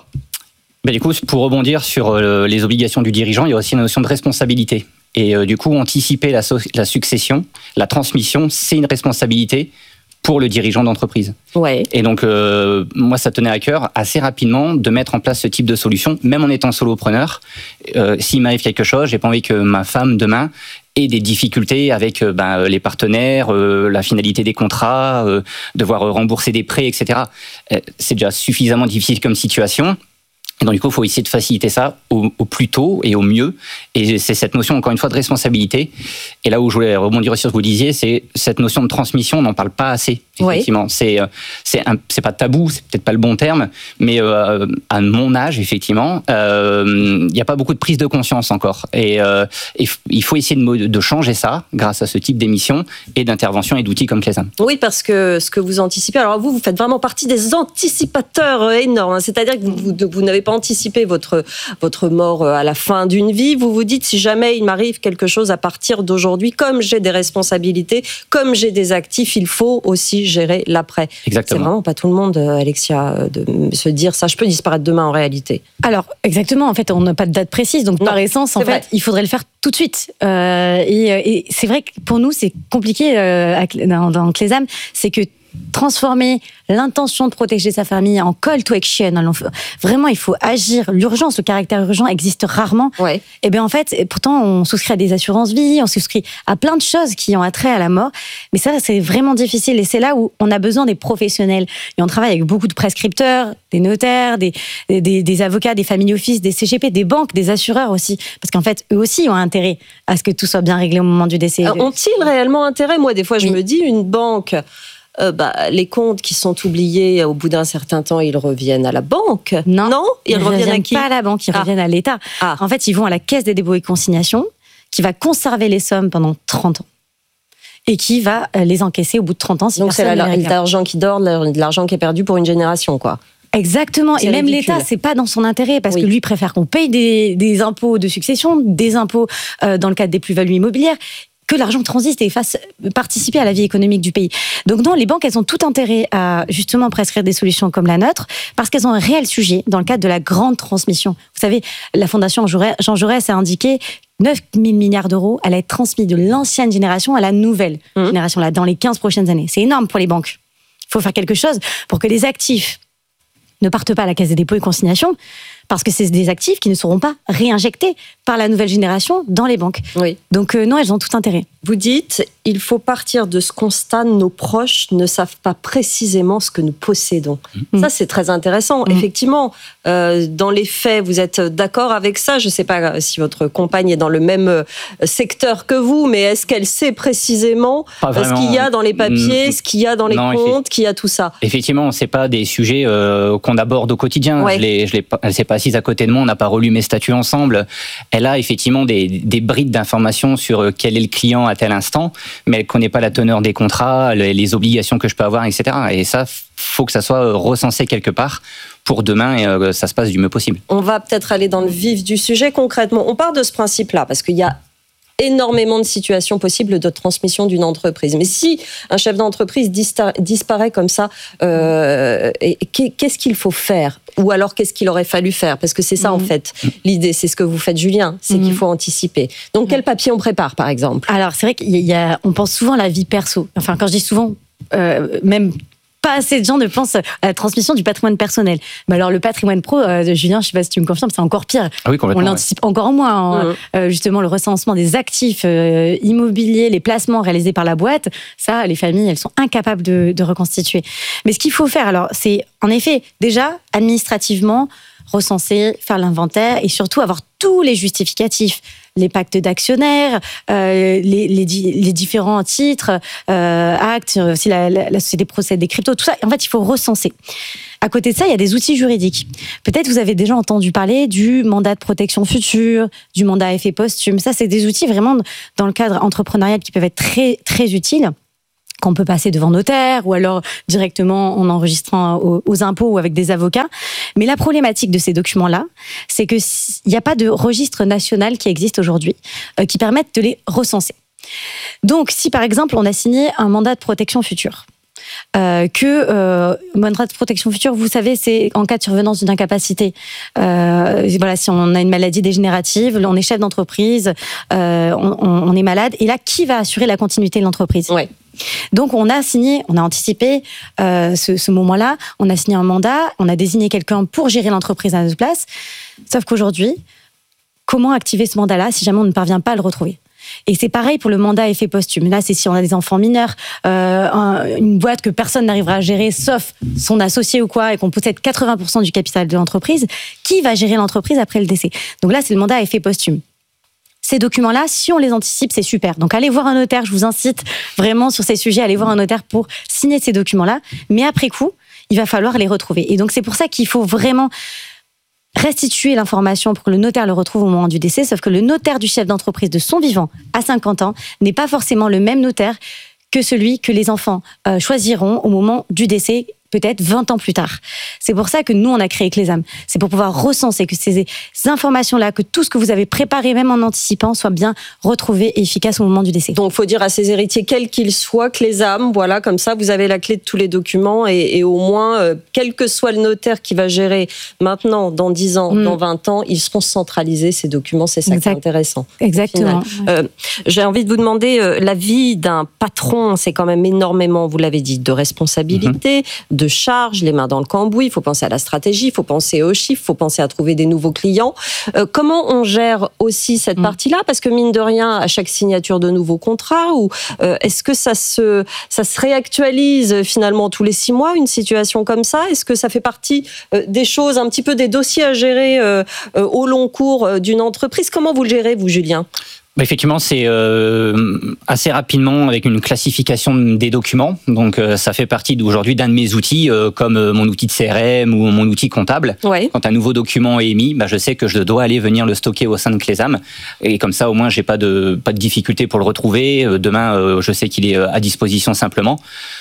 Ben, du coup, pour rebondir sur euh, les obligations du dirigeant, il y a aussi une notion de responsabilité. Et euh, du coup, anticiper la, so- la succession, la transmission, c'est une responsabilité pour le dirigeant d'entreprise. Ouais. Et donc, euh, moi, ça tenait à cœur assez rapidement de mettre en place ce type de solution, même en étant solopreneur. Euh, s'il m'arrive quelque chose, j'ai pas envie que ma femme, demain, ait des difficultés avec euh, ben, les partenaires, euh, la finalité des contrats, euh, devoir rembourser des prêts, et cetera. Euh, c'est déjà suffisamment difficile comme situation. Et donc, du coup, il faut essayer de faciliter ça au, au plus tôt et au mieux. Et c'est cette notion, encore une fois, de responsabilité. Et là où je voulais rebondir sur ce que vous disiez, c'est cette notion de transmission, on n'en parle pas assez. Effectivement, oui. c'est c'est un, c'est pas tabou, c'est peut-être pas le bon terme, mais euh, à mon âge, effectivement, il euh, n'y a pas beaucoup de prise de conscience encore. Et, euh, et il faut essayer de, de changer ça grâce à ce type d'émissions et d'interventions et d'outils comme Clésame. Oui, parce que ce que vous anticipez, alors vous, vous faites vraiment partie des anticipateurs énormes. Hein, c'est-à-dire que vous, vous, vous n'avez pas anticipé votre votre mort à la fin d'une vie. Vous vous dites, si jamais il m'arrive quelque chose à partir d'aujourd'hui, comme j'ai des responsabilités, comme j'ai des actifs, il faut aussi gérer l'après. Exactement. C'est vraiment pas tout le monde, Alexia, de se dire ça, je peux disparaître demain en réalité. Alors, exactement, en fait, on n'a pas de date précise, donc non, par essence, en fait, vrai. il faudrait le faire tout de suite. Euh, et, et c'est vrai que pour nous, c'est compliqué euh, dans, dans Clésame, c'est que transformer l'intention de protéger sa famille en call to action. Vraiment, il faut agir. L'urgence, le caractère urgent existe rarement. Ouais. Et bien en fait, pourtant, on souscrit à des assurances vie, on souscrit à plein de choses qui ont attrait à la mort. Mais ça, c'est vraiment difficile. Et c'est là où on a besoin des professionnels. Et on travaille avec beaucoup de prescripteurs, des notaires, des, des, des avocats, des family office, des C G P, des banques, des assureurs aussi. Parce qu'en fait, eux aussi ont intérêt à ce que tout soit bien réglé au moment du décès. Alors, ont-ils réellement intérêt ? Moi, des fois, je oui. me dis, une banque... Euh, bah, les comptes qui sont oubliés, au bout d'un certain temps, ils reviennent à la banque. Non, non ils, ils reviennent, reviennent à qui ? Pas à la banque, ils ah. reviennent à l'État. Ah. En fait, ils vont à la Caisse des dépôts et consignations, qui va conserver les sommes pendant trente ans. Et qui va les encaisser au bout de trente ans. Si Donc c'est la, l'argent qui dort, l'argent qui est perdu pour une génération, quoi. Exactement. C'est et même ridicule. L'État, c'est pas dans son intérêt, parce oui. que lui préfère qu'on paye des, des impôts de succession, des impôts euh, dans le cadre des plus-values immobilières, que l'argent transite et fasse participer à la vie économique du pays. Donc non, les banques, elles ont tout intérêt à justement prescrire des solutions comme la nôtre, parce qu'elles ont un réel sujet dans le cadre de la grande transmission. Vous savez, la Fondation Jean Jaurès a indiqué neuf mille milliards d'euros allaient être transmis de l'ancienne génération à la nouvelle mmh. génération, là, dans les quinze prochaines années. C'est énorme pour les banques. Il faut faire quelque chose pour que les actifs ne partent pas à la Caisse des dépôts et consignations, parce que c'est des actifs qui ne seront pas réinjectés par la nouvelle génération dans les banques. Oui. Donc euh, non, elles ont tout intérêt. Vous dites, il faut partir de ce constat, nos proches ne savent pas précisément ce que nous possédons. Mmh. Ça, c'est très intéressant. Mmh. Effectivement, euh, dans les faits, vous êtes d'accord avec ça ? Je ne sais pas si votre compagne est dans le même secteur que vous, mais est-ce qu'elle sait précisément ce qu'il y a dans les papiers, mmh. ce qu'il y a dans les non, comptes, qu'il y a tout ça ? Effectivement, ce n'est pas des sujets euh, qu'on qu'on aborde au quotidien. Ouais. Je l'ai, je l'ai, elle s'est pas assise à côté de moi, on n'a pas relu mes statuts ensemble. Elle a effectivement des, des brides d'informations sur quel est le client à tel instant, mais elle connaît pas la teneur des contrats, les, les obligations que je peux avoir, et cetera. Et ça, faut que ça soit recensé quelque part pour demain et euh, ça se passe du mieux possible. On va peut-être aller dans le vif du sujet concrètement. On part de ce principe-là parce qu'il y a énormément de situations possibles de transmission d'une entreprise. Mais si un chef d'entreprise disparaît comme ça, euh, qu'est-ce qu'il faut faire ? Ou alors qu'est-ce qu'il aurait fallu faire ? Parce que c'est ça mmh. en fait l'idée, c'est ce que vous faites Julien, c'est mmh. qu'il faut anticiper. Donc quel papier on prépare par exemple ? Alors c'est vrai qu'on pense souvent à la vie perso. Enfin quand je dis souvent, euh, même... pas assez de gens ne pensent à la transmission du patrimoine personnel. Mais alors le patrimoine pro, euh, Julien, je ne sais pas si tu me confirmes, c'est encore pire. Ah oui, complètement. On l'anticipe ouais. encore moins. Hein. Mmh. Euh, justement, le recensement des actifs euh, immobiliers, les placements réalisés par la boîte, ça, les familles, elles sont incapables de, de reconstituer. Mais ce qu'il faut faire, alors, c'est en effet déjà administrativement recenser, faire l'inventaire et surtout avoir tous les justificatifs, les pactes d'actionnaires, euh, les, les, les différents titres, euh, actes, si la, la, la société procède des cryptos, tout ça. En fait, il faut recenser. À côté de ça, il y a des outils juridiques. Peut-être vous avez déjà entendu parler du mandat de protection future, du mandat à effet posthume. Ça, c'est des outils vraiment dans le cadre entrepreneurial qui peuvent être très, très utiles, qu'on peut passer devant notaire ou alors directement en enregistrant aux, aux impôts ou avec des avocats. Mais la problématique de ces documents-là, c'est qu'il n'y a pas de registre national qui existe aujourd'hui euh, qui permette de les recenser. Donc, si par exemple, on a signé un mandat de protection future, Euh, que euh, mandat de protection future, vous savez, c'est en cas de survenance d'une incapacité. Euh, voilà, si on a une maladie dégénérative, on est chef d'entreprise, euh, on, on est malade, et là, qui va assurer la continuité de l'entreprise ? Ouais. Donc, on a signé, on a anticipé euh, ce, ce moment-là, on a signé un mandat, on a désigné quelqu'un pour gérer l'entreprise à notre place. Sauf qu'aujourd'hui, comment activer ce mandat-là si jamais on ne parvient pas à le retrouver ? Et c'est pareil pour le mandat à effet posthume. Là, c'est si on a des enfants mineurs, euh, un, une boîte que personne n'arrivera à gérer, sauf son associé ou quoi, et qu'on possède quatre-vingts pour cent du capital de l'entreprise, qui va gérer l'entreprise après le décès ? Donc là, c'est le mandat à effet posthume. Ces documents-là, si on les anticipe, c'est super. Donc allez voir un notaire, je vous incite vraiment sur ces sujets, allez voir un notaire pour signer ces documents-là. Mais après coup, il va falloir les retrouver. Et donc c'est pour ça qu'il faut vraiment restituer l'information pour que le notaire le retrouve au moment du décès, sauf que le notaire du chef d'entreprise de son vivant à cinquante ans n'est pas forcément le même notaire que celui que les enfants euh, choisiront au moment du décès, peut-être vingt ans plus tard. C'est pour ça que nous, on a créé Clésam. C'est pour pouvoir recenser, que ces, ces informations-là, que tout ce que vous avez préparé, même en anticipant, soit bien retrouvé et efficace au moment du décès. Donc, il faut dire à ses héritiers, quels qu'ils soient, Clésam, voilà, comme ça, vous avez la clé de tous les documents et, et au moins, euh, quel que soit le notaire qui va gérer maintenant, dans dix ans, mmh. dans vingt ans, ils seront centralisés, ces documents. C'est ça exact. Qui est intéressant. Exactement. Euh, j'ai envie de vous demander, euh, la vie d'un patron, c'est quand même énormément, vous l'avez dit, de responsabilités, mmh. de charges, les mains dans le cambouis, il faut penser à la stratégie, il faut penser aux chiffres, il faut penser à trouver des nouveaux clients. Euh, comment on gère aussi cette mmh. partie-là ? Parce que mine de rien, à chaque signature de nouveaux contrats, ou euh, est-ce que ça se, ça se réactualise finalement tous les six mois, une situation comme ça ? Est-ce que ça fait partie euh, des choses, un petit peu des dossiers à gérer euh, euh, au long cours euh, d'une entreprise ? Comment vous le gérez, vous, Julien ? Effectivement, c'est euh, assez rapidement avec une classification des documents. Donc, euh, ça fait partie aujourd'hui d'un de mes outils, euh, comme euh, mon outil de C R M ou mon outil comptable. Ouais. Quand un nouveau document est émis, bah, je sais que je dois aller venir le stocker au sein de Clésam. Et comme ça, au moins, j'ai pas de pas de difficulté pour le retrouver. Euh, demain, euh, je sais qu'il est à disposition simplement.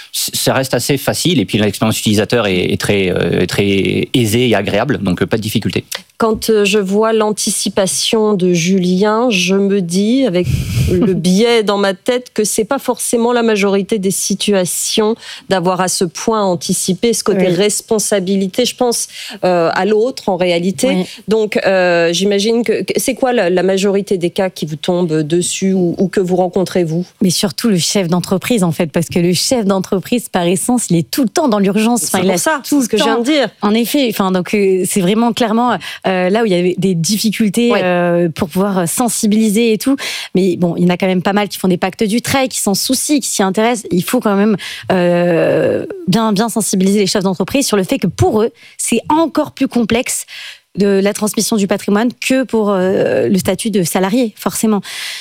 Ça reste assez facile et puis l'expérience utilisateur est, est très euh, très aisée et agréable, donc euh, pas de difficulté. Quand je vois l'anticipation de Julien, je me dis, avec le biais dans ma tête, que c'est pas forcément la majorité des situations d'avoir à ce point anticipé ce côté oui. responsabilité. Je pense euh, à l'autre en réalité. Oui. Donc, euh, j'imagine que c'est quoi la, la majorité des cas qui vous tombent dessus ou, ou que vous rencontrez vous ? Mais surtout le chef d'entreprise en fait, parce que le chef d'entreprise par essence, il est tout le temps dans l'urgence. Enfin, c'est il pour a ça, tout ce que je viens de dire. En effet, enfin donc euh, c'est vraiment clairement euh, là où il y avait des difficultés ouais. euh, pour pouvoir sensibiliser et tout. Mais bon, il y en a quand même pas mal qui font des pactes du trait, qui s'en soucient, qui s'y intéressent. Il faut quand même euh, bien bien sensibiliser les chefs d'entreprise sur le fait que pour eux, c'est encore plus complexe de la transmission du patrimoine que pour euh, le statut de salarié, forcément.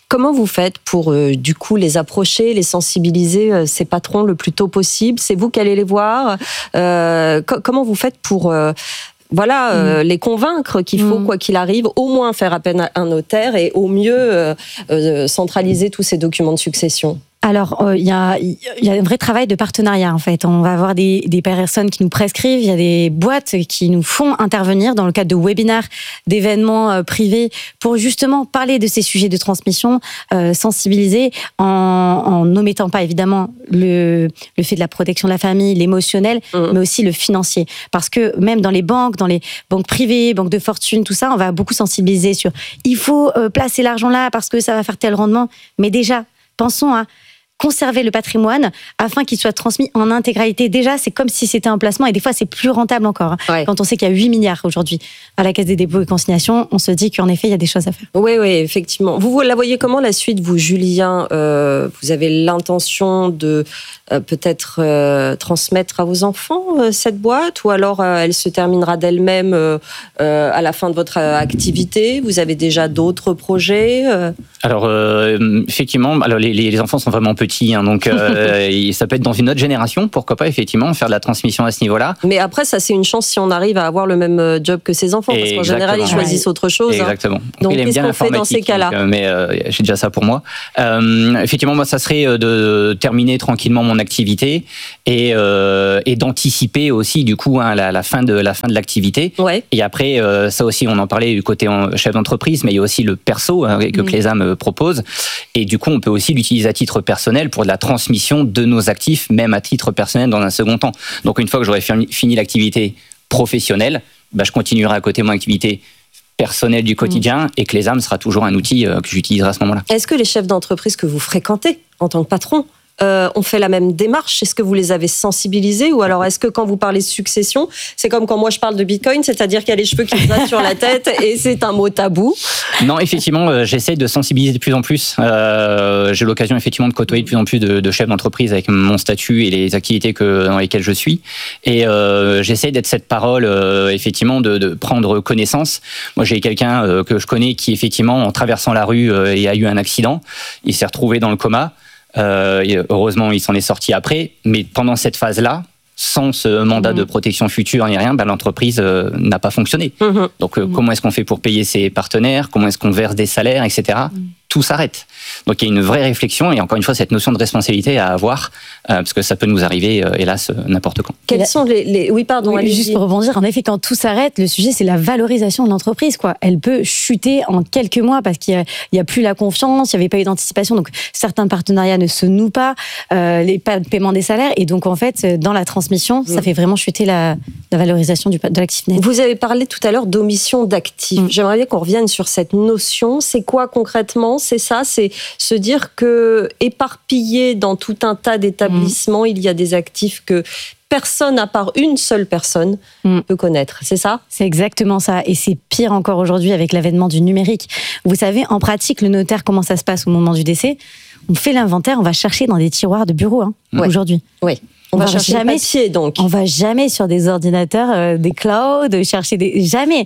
Comment vous faites pour, euh, du coup, les approcher, les sensibiliser, euh, ces patrons, le plus tôt possible? C'est vous qui allez les voir? euh, co- Comment vous faites pour... Euh, Voilà, euh, mmh. les convaincre qu'il faut, mmh. quoi qu'il arrive, au moins faire appel à un notaire et au mieux euh, euh, centraliser tous ces documents de succession? Alors, il euh, y, a, y a un vrai travail de partenariat, en fait. On va avoir des, des personnes qui nous prescrivent, il y a des boîtes qui nous font intervenir dans le cadre de webinaires, d'événements euh, privés, pour justement parler de ces sujets de transmission, euh, sensibiliser, en, en omettant pas, évidemment, le, le fait de la protection de la famille, l'émotionnel, mmh. mais aussi le financier. Parce que même dans les banques, dans les banques privées, banques de fortune, tout ça, on va beaucoup sensibiliser sur il faut euh, placer l'argent là parce que ça va faire tel rendement. Mais déjà, pensons à conserver le patrimoine afin qu'il soit transmis en intégralité. Déjà, c'est comme si c'était un placement et des fois, c'est plus rentable encore. Ouais. Quand on sait qu'il y a huit milliards aujourd'hui à la Caisse des dépôts et consignations, on se dit qu'en effet, il y a des choses à faire. Oui, oui, effectivement. Vous, vous la voyez comment la suite, vous, Julien? euh, Vous avez l'intention de euh, peut-être euh, transmettre à vos enfants euh, cette boîte, ou alors euh, elle se terminera d'elle-même euh, euh, à la fin de votre activité? Vous avez déjà d'autres projets? euh... Alors, euh, effectivement, alors les, les enfants sont vraiment petits. Hein, donc euh, ça peut être dans une autre génération, pourquoi pas effectivement faire de la transmission à ce niveau-là. Mais après ça c'est une chance si on arrive à avoir le même job que ses enfants, parce qu'en général ils choisissent autre chose. Exactement. Hein. Donc il aime qu'est-ce bien qu'on fait dans ces cas-là? donc, euh, Mais euh, j'ai déjà ça pour moi. Euh, effectivement, moi ça serait de terminer tranquillement mon activité et, euh, et d'anticiper aussi du coup hein, la, la fin de la fin de l'activité. Ouais. Et après euh, ça aussi on en parlait du côté chef d'entreprise, mais il y a aussi le perso hein, que mmh. Clésam propose. Et du coup on peut aussi l'utiliser à titre personnel pour de la transmission de nos actifs, même à titre personnel dans un second temps. Donc une fois que j'aurai fini l'activité professionnelle, bah, je continuerai à côté mon activité personnelle du quotidien, mmh. et Clésam sera toujours un outil que j'utiliserai à ce moment-là. Est-ce que les chefs d'entreprise que vous fréquentez en tant que patron Euh, ont fait la même démarche? Est-ce que vous les avez sensibilisés? Ou alors est-ce que quand vous parlez de succession, c'est comme quand moi je parle de Bitcoin, c'est-à-dire qu'il y a les cheveux qui se sur la tête et c'est un mot tabou? Non, effectivement, euh, j'essaie de sensibiliser de plus en plus. Euh, j'ai l'occasion effectivement de côtoyer de plus en plus de, de chefs d'entreprise avec mon statut et les activités que, dans lesquelles je suis. Et euh, j'essaie d'être cette parole, euh, effectivement, de, de prendre connaissance. Moi, j'ai quelqu'un euh, que je connais qui, effectivement, en traversant la rue, euh, a eu un accident. Il s'est retrouvé dans le coma. Euh, heureusement, il s'en est sorti après, mais pendant cette phase-là, sans ce mandat mmh. de protection future ni rien, ben, l'entreprise euh, n'a pas fonctionné. Mmh. Donc, euh, mmh. comment est-ce qu'on fait pour payer ses partenaires? Comment est-ce qu'on verse des salaires, et cetera. Mmh. Tout s'arrête. Donc, il y a une vraie réflexion et encore une fois, cette notion de responsabilité à avoir, euh, parce que ça peut nous arriver, euh, hélas, n'importe quand. Quels sont les, les... Oui, pardon. Oui, juste pour rebondir, en effet, quand tout s'arrête, le sujet, c'est la valorisation de l'entreprise, quoi. Elle peut chuter en quelques mois parce qu'il n'y a, a plus la confiance, il n'y avait pas eu d'anticipation, donc certains partenariats ne se nouent pas, euh, les pas de paiement des salaires, et donc, en fait, dans la transmission, mmh. ça fait vraiment chuter la, la valorisation du, de l'actif net. Vous avez parlé tout à l'heure d'omission d'actifs. Mmh. J'aimerais bien qu'on revienne sur cette notion. C'est quoi concrètement? C'est ça, c'est se dire que éparpillé dans tout un tas d'établissements, mmh. il y a des actifs que personne, à part une seule personne, mmh. peut connaître. C'est ça? C'est exactement ça. Et c'est pire encore aujourd'hui avec l'avènement du numérique. Vous savez, en pratique, le notaire, comment ça se passe au moment du décès? On fait l'inventaire, on va chercher dans des tiroirs de bureau hein, ouais. aujourd'hui. Oui. On, on va, va chercher jamais papier, donc. On va jamais sur des ordinateurs, euh, des clouds, chercher des... Jamais.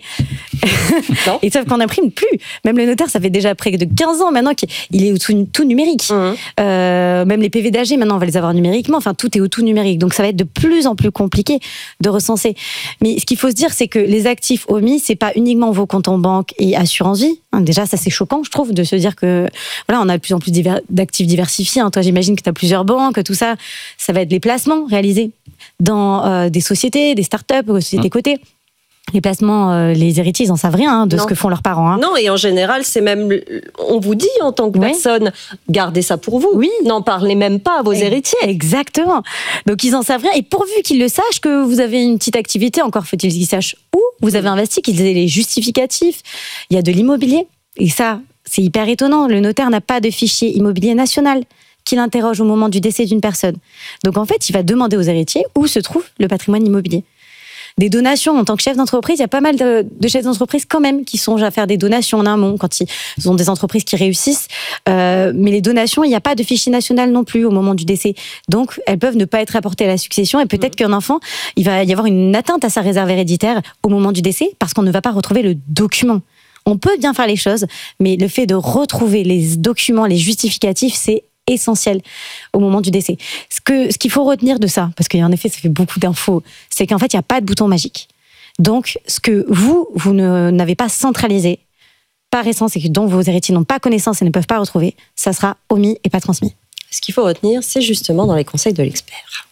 Non. Et sauf qu'on n'imprime plus. Même le notaire, ça fait déjà près de quinze ans maintenant qu'il est au tout, tout numérique. Mmh. Euh, même les P V d'A G, maintenant, on va les avoir numériquement. Enfin, tout est au tout numérique. Donc, ça va être de plus en plus compliqué de recenser. Mais ce qu'il faut se dire, c'est que les actifs omis, c'est pas uniquement vos comptes en banque et assurance vie. Déjà, ça, c'est choquant, je trouve, de se dire que, voilà, on a de plus en plus divers, d'actifs diversifiés. Hein. Toi, j'imagine que tu as plusieurs banques, tout ça. Ça va être les placements réalisés dans euh, des sociétés, des startups, des sociétés mmh. cotées. Les placements, euh, les héritiers, ils n'en savent rien hein, de non. ce que font leurs parents. Hein. Non, et en général, c'est même, on vous dit en tant que oui. personne, gardez ça pour vous. Oui. N'en parlez même pas à vos et, héritiers. Exactement. Donc, ils n'en savent rien. Et pourvu qu'ils le sachent, que vous avez une petite activité, encore faut-il qu'ils sachent où vous avez investi, qu'ils aient les justificatifs. Il y a de l'immobilier. Et ça, c'est hyper étonnant. Le notaire n'a pas de fichier immobilier national qu'il interroge au moment du décès d'une personne. Donc, en fait, il va demander aux héritiers où se trouve le patrimoine immobilier. Des donations, en tant que chef d'entreprise, il y a pas mal de, de chefs d'entreprise quand même qui songent à faire des donations en amont quand ils ont des entreprises qui réussissent. Euh, mais les donations, il n'y a pas de fichier national non plus au moment du décès. Donc, elles peuvent ne pas être apportées à la succession et peut-être mmh. qu'un enfant, il va y avoir une atteinte à sa réserve héréditaire au moment du décès parce qu'on ne va pas retrouver le document. On peut bien faire les choses, mais le fait de retrouver les documents, les justificatifs, c'est essentiel au moment du décès. Ce que, ce qu'il faut retenir de ça, parce qu'en effet, ça fait beaucoup d'infos, c'est qu'en fait, il n'y a pas de bouton magique. Donc, ce que vous, vous ne, n'avez pas centralisé, par essence, et que dont vos héritiers n'ont pas connaissance et ne peuvent pas retrouver, ça sera omis et pas transmis. Ce qu'il faut retenir, c'est justement dans les conseils de l'expert.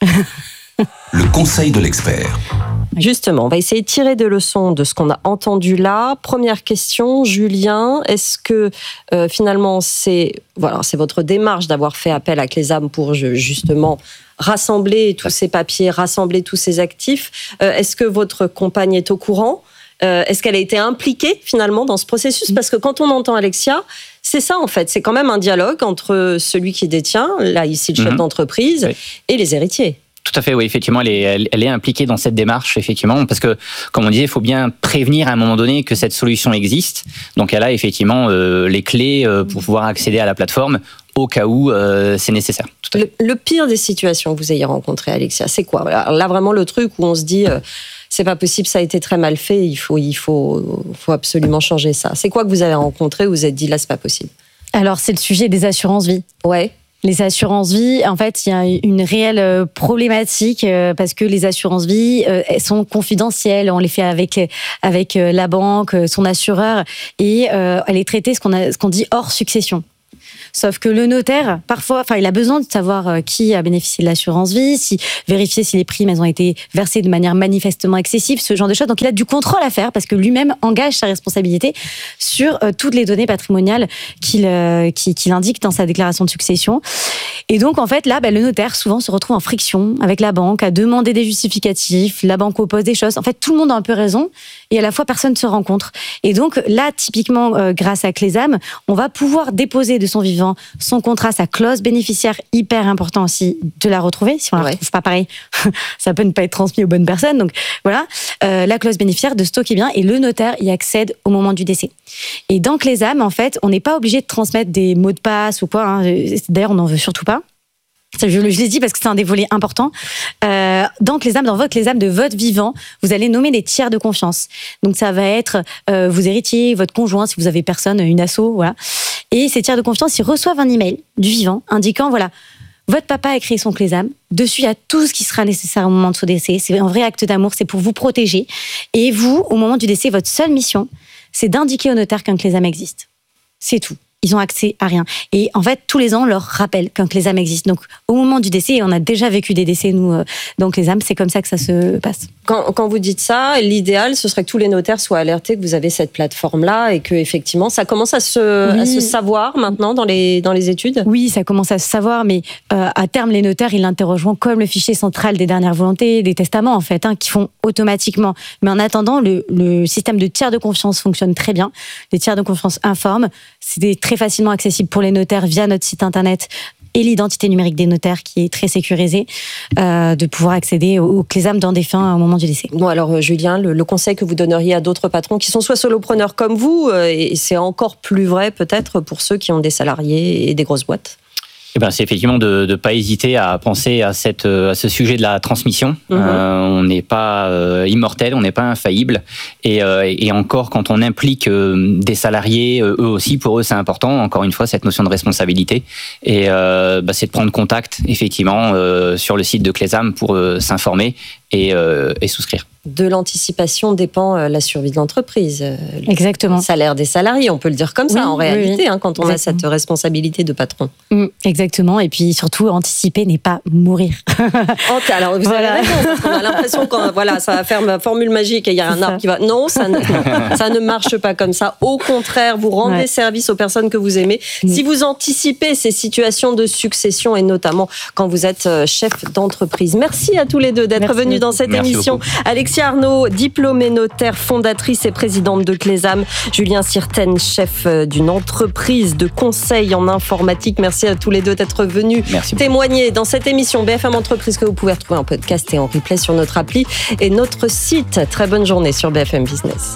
Le conseil de l'expert. Justement, on va essayer de tirer des leçons de ce qu'on a entendu là. Première question, Julien, est-ce que euh, finalement c'est voilà, c'est votre démarche d'avoir fait appel à Clésam pour justement rassembler tous ces papiers, rassembler tous ces actifs. Euh, est-ce que votre compagne est au courant ? euh, Est-ce qu'elle a été impliquée finalement dans ce processus ? Parce que quand on entend Alexia, c'est ça en fait, c'est quand même un dialogue entre celui qui détient, là ici le chef mmh. d'entreprise, oui. et les héritiers. Tout à fait, oui, effectivement, elle est, elle, elle est impliquée dans cette démarche, effectivement, parce que, comme on disait, il faut bien prévenir à un moment donné que cette solution existe. Donc, elle a effectivement euh, les clés euh, pour pouvoir accéder à la plateforme au cas où euh, c'est nécessaire. Tout à fait. Le, le pire des situations que vous ayez rencontrées, Alexia, c'est quoi ? Alors là, vraiment, le truc où on se dit, euh, c'est pas possible, ça a été très mal fait, il faut, il faut, faut absolument changer ça. C'est quoi que vous avez rencontré où vous vous êtes dit, là, c'est pas possible ? Alors, c'est le sujet des assurances vie. Ouais. Les assurances vie, en fait, il y a une réelle problématique parce que les assurances vie elles sont confidentielles. On les fait avec avec la banque, son assureur, et elle est traitée ce qu'on a, ce qu'on dit hors succession. Sauf que le notaire, parfois, enfin, il a besoin de savoir qui a bénéficié de l'assurance vie, si vérifier si les primes elles ont été versées de manière manifestement excessive, ce genre de choses. Donc, il a du contrôle à faire parce que lui-même engage sa responsabilité sur euh, toutes les données patrimoniales qu'il, euh, qu'il, qu'il indique dans sa déclaration de succession. Et donc, en fait, là, ben, le notaire souvent se retrouve en friction avec la banque, à demander des justificatifs. La banque oppose des choses. En fait, tout le monde a un peu raison et à la fois personne ne se rencontre. Et donc, là, typiquement, euh, grâce à Clésam, on va pouvoir déposer de son vivant son contrat, sa clause bénéficiaire, hyper important aussi de la retrouver. Si on la ouais. retrouve pas pareil, ça peut ne pas être transmis aux bonnes personnes. Donc voilà, euh, la clause bénéficiaire de stocker bien et le notaire y accède au moment du décès. Et dans Clésam, en fait, on n'est pas obligé de transmettre des mots de passe ou quoi. Hein. D'ailleurs, on n'en veut surtout pas. Je, je l'ai dit parce que c'est un des volets importants. Euh, dans Clésam, dans votre Clésam de votre vivant, vous allez nommer des tiers de confiance. Donc ça va être euh, vos héritiers, votre conjoint, si vous avez personne, une asso, voilà. Et ces tiers de confiance, ils reçoivent un email du vivant indiquant, voilà, votre papa a créé son Clésam. Dessus, il y a tout ce qui sera nécessaire au moment de son décès. C'est un vrai acte d'amour, c'est pour vous protéger. Et vous, au moment du décès, votre seule mission, c'est d'indiquer au notaire qu'un Clésam existe. C'est tout. Ils ont accès à rien. Et en fait, tous les ans, on leur rappelle qu'un Clésam existe. Donc, au moment du décès, et on a déjà vécu des décès, nous, euh, dans Clésam, c'est comme ça que ça se passe. Quand, quand vous dites ça, l'idéal, ce serait que tous les notaires soient alertés que vous avez cette plateforme-là et que, effectivement, ça commence à se, oui. à se savoir maintenant dans les, dans les études ? Oui, ça commence à se savoir, mais euh, à terme, les notaires, ils l'interrogeront comme le fichier central des dernières volontés, des testaments, en fait, hein, qui font automatiquement. Mais en attendant, le, le système de tiers de confiance fonctionne très bien. Les tiers de confiance informent. C'est très facilement accessible pour les notaires via notre site internet et l'identité numérique des notaires qui est très sécurisée, euh, de pouvoir accéder au, au Clésam d'un défunt au moment du décès. Bon, alors Julien, le, le conseil que vous donneriez à d'autres patrons qui sont soit solopreneurs comme vous, euh, et c'est encore plus vrai peut-être pour ceux qui ont des salariés et des grosses boîtes. Eh ben, c'est effectivement de ne pas hésiter à penser à, cette, à ce sujet de la transmission. Mmh. Euh, on n'est pas euh, immortel, on n'est pas infaillible. Et, euh, et encore, quand on implique euh, des salariés, euh, eux aussi, pour eux, c'est important. Encore une fois, cette notion de responsabilité. Et euh, bah, c'est de prendre contact, effectivement, euh, sur le site de Clésam pour euh, s'informer et, euh, et souscrire. De l'anticipation dépend la survie de l'entreprise. Exactement. Le salaire des salariés, on peut le dire comme ça, oui, en réalité, oui, hein, quand on Exactement. a cette responsabilité de patron. Mmh, exactement. Et puis surtout, anticiper n'est pas mourir. Alors, vous voilà. avez raison, parce qu'on a l'impression que voilà, ça va faire ma formule magique et il y a un arbre qui va... Non, ça ne, non, ça ne marche pas comme ça. Au contraire, vous rendez ouais. service aux personnes que vous aimez. Mmh. Si vous anticipez ces situations de succession, et notamment quand vous êtes chef d'entreprise. Merci à tous les deux d'être Merci. venus dans cette Merci émission. Beaucoup. Alexia Arnaud, diplômée notaire, fondatrice et présidente de Clésam. Julien Sirten, chef d'une entreprise de conseil en informatique. Merci à tous les deux d'être venus Merci témoigner beaucoup. dans cette émission B F M Entreprise que vous pouvez retrouver en podcast et en replay sur notre appli et notre site. Très bonne journée sur B F M Business.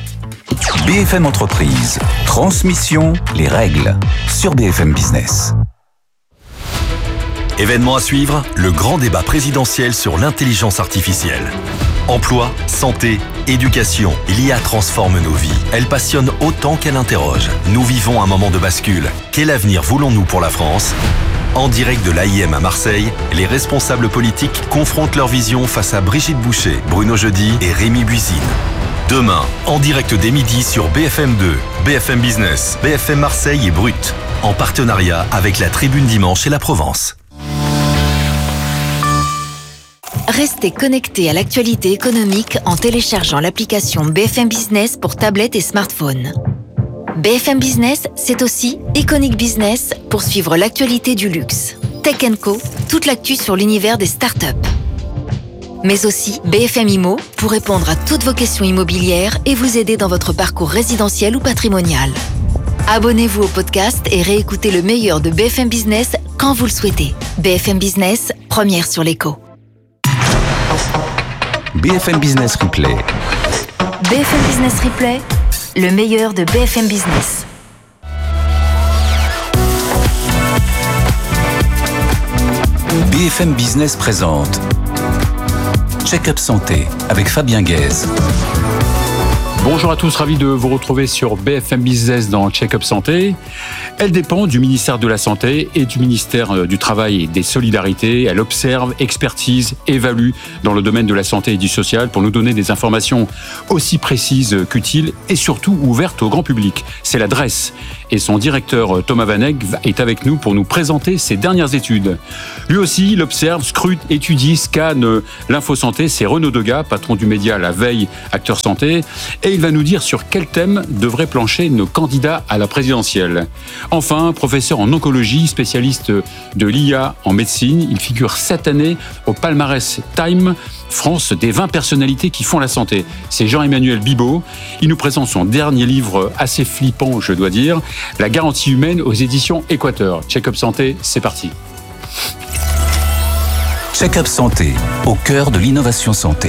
B F M Entreprise, transmission, les règles sur B F M Business. Événement à suivre, le grand débat présidentiel sur l'intelligence artificielle. Emploi, santé, éducation, l'I A transforme nos vies. Elle passionne autant qu'elle interroge. Nous vivons un moment de bascule. Quel avenir voulons-nous pour la France ? En direct de l'A I M à Marseille, les responsables politiques confrontent leur vision face à Brigitte Boucher, Bruno Jeudi et Rémi Buisine. Demain, en direct dès midi sur B F M deux, B F M Business, B F M Marseille et Brut, en partenariat avec la Tribune Dimanche et la Provence. Restez connectés à l'actualité économique en téléchargeant l'application B F M Business pour tablettes et smartphones. B F M Business, c'est aussi Iconic Business pour suivre l'actualité du luxe. Tech and Co, toute l'actu sur l'univers des startups. Mais aussi B F M Immo pour répondre à toutes vos questions immobilières et vous aider dans votre parcours résidentiel ou patrimonial. Abonnez-vous au podcast et réécoutez le meilleur de B F M Business quand vous le souhaitez. B F M Business, première sur l'écho. B F M Business Replay. B F M Business Replay, le meilleur de B F M Business. B F M Business présente Check-up Santé avec Fabien Guèze. Bonjour à tous, ravi de vous retrouver sur B F M Business dans Check-up Santé. Elle dépend du ministère de la Santé et du ministère du Travail et des Solidarités. Elle observe, expertise, évalue dans le domaine de la santé et du social pour nous donner des informations aussi précises qu'utiles et surtout ouvertes au grand public. C'est la D R E S et son directeur Thomas Vanek est avec nous pour nous présenter ses dernières études. Lui aussi, il observe, scrute, étudie, scanne l'infosanté. C'est Renaud Degas, patron du média La Veille, acteur santé. Et il va nous dire sur quel thème devraient plancher nos candidats à la présidentielle. Enfin, professeur en oncologie, spécialiste de l'I A en médecine, il figure cette année au palmarès Time France des vingt personnalités qui font la santé. C'est Jean-Emmanuel Bibeau. Il nous présente son dernier livre assez flippant, je dois dire, La garantie humaine aux éditions Équateur. Check-up Santé, c'est parti. Check-up Santé, au cœur de l'innovation santé.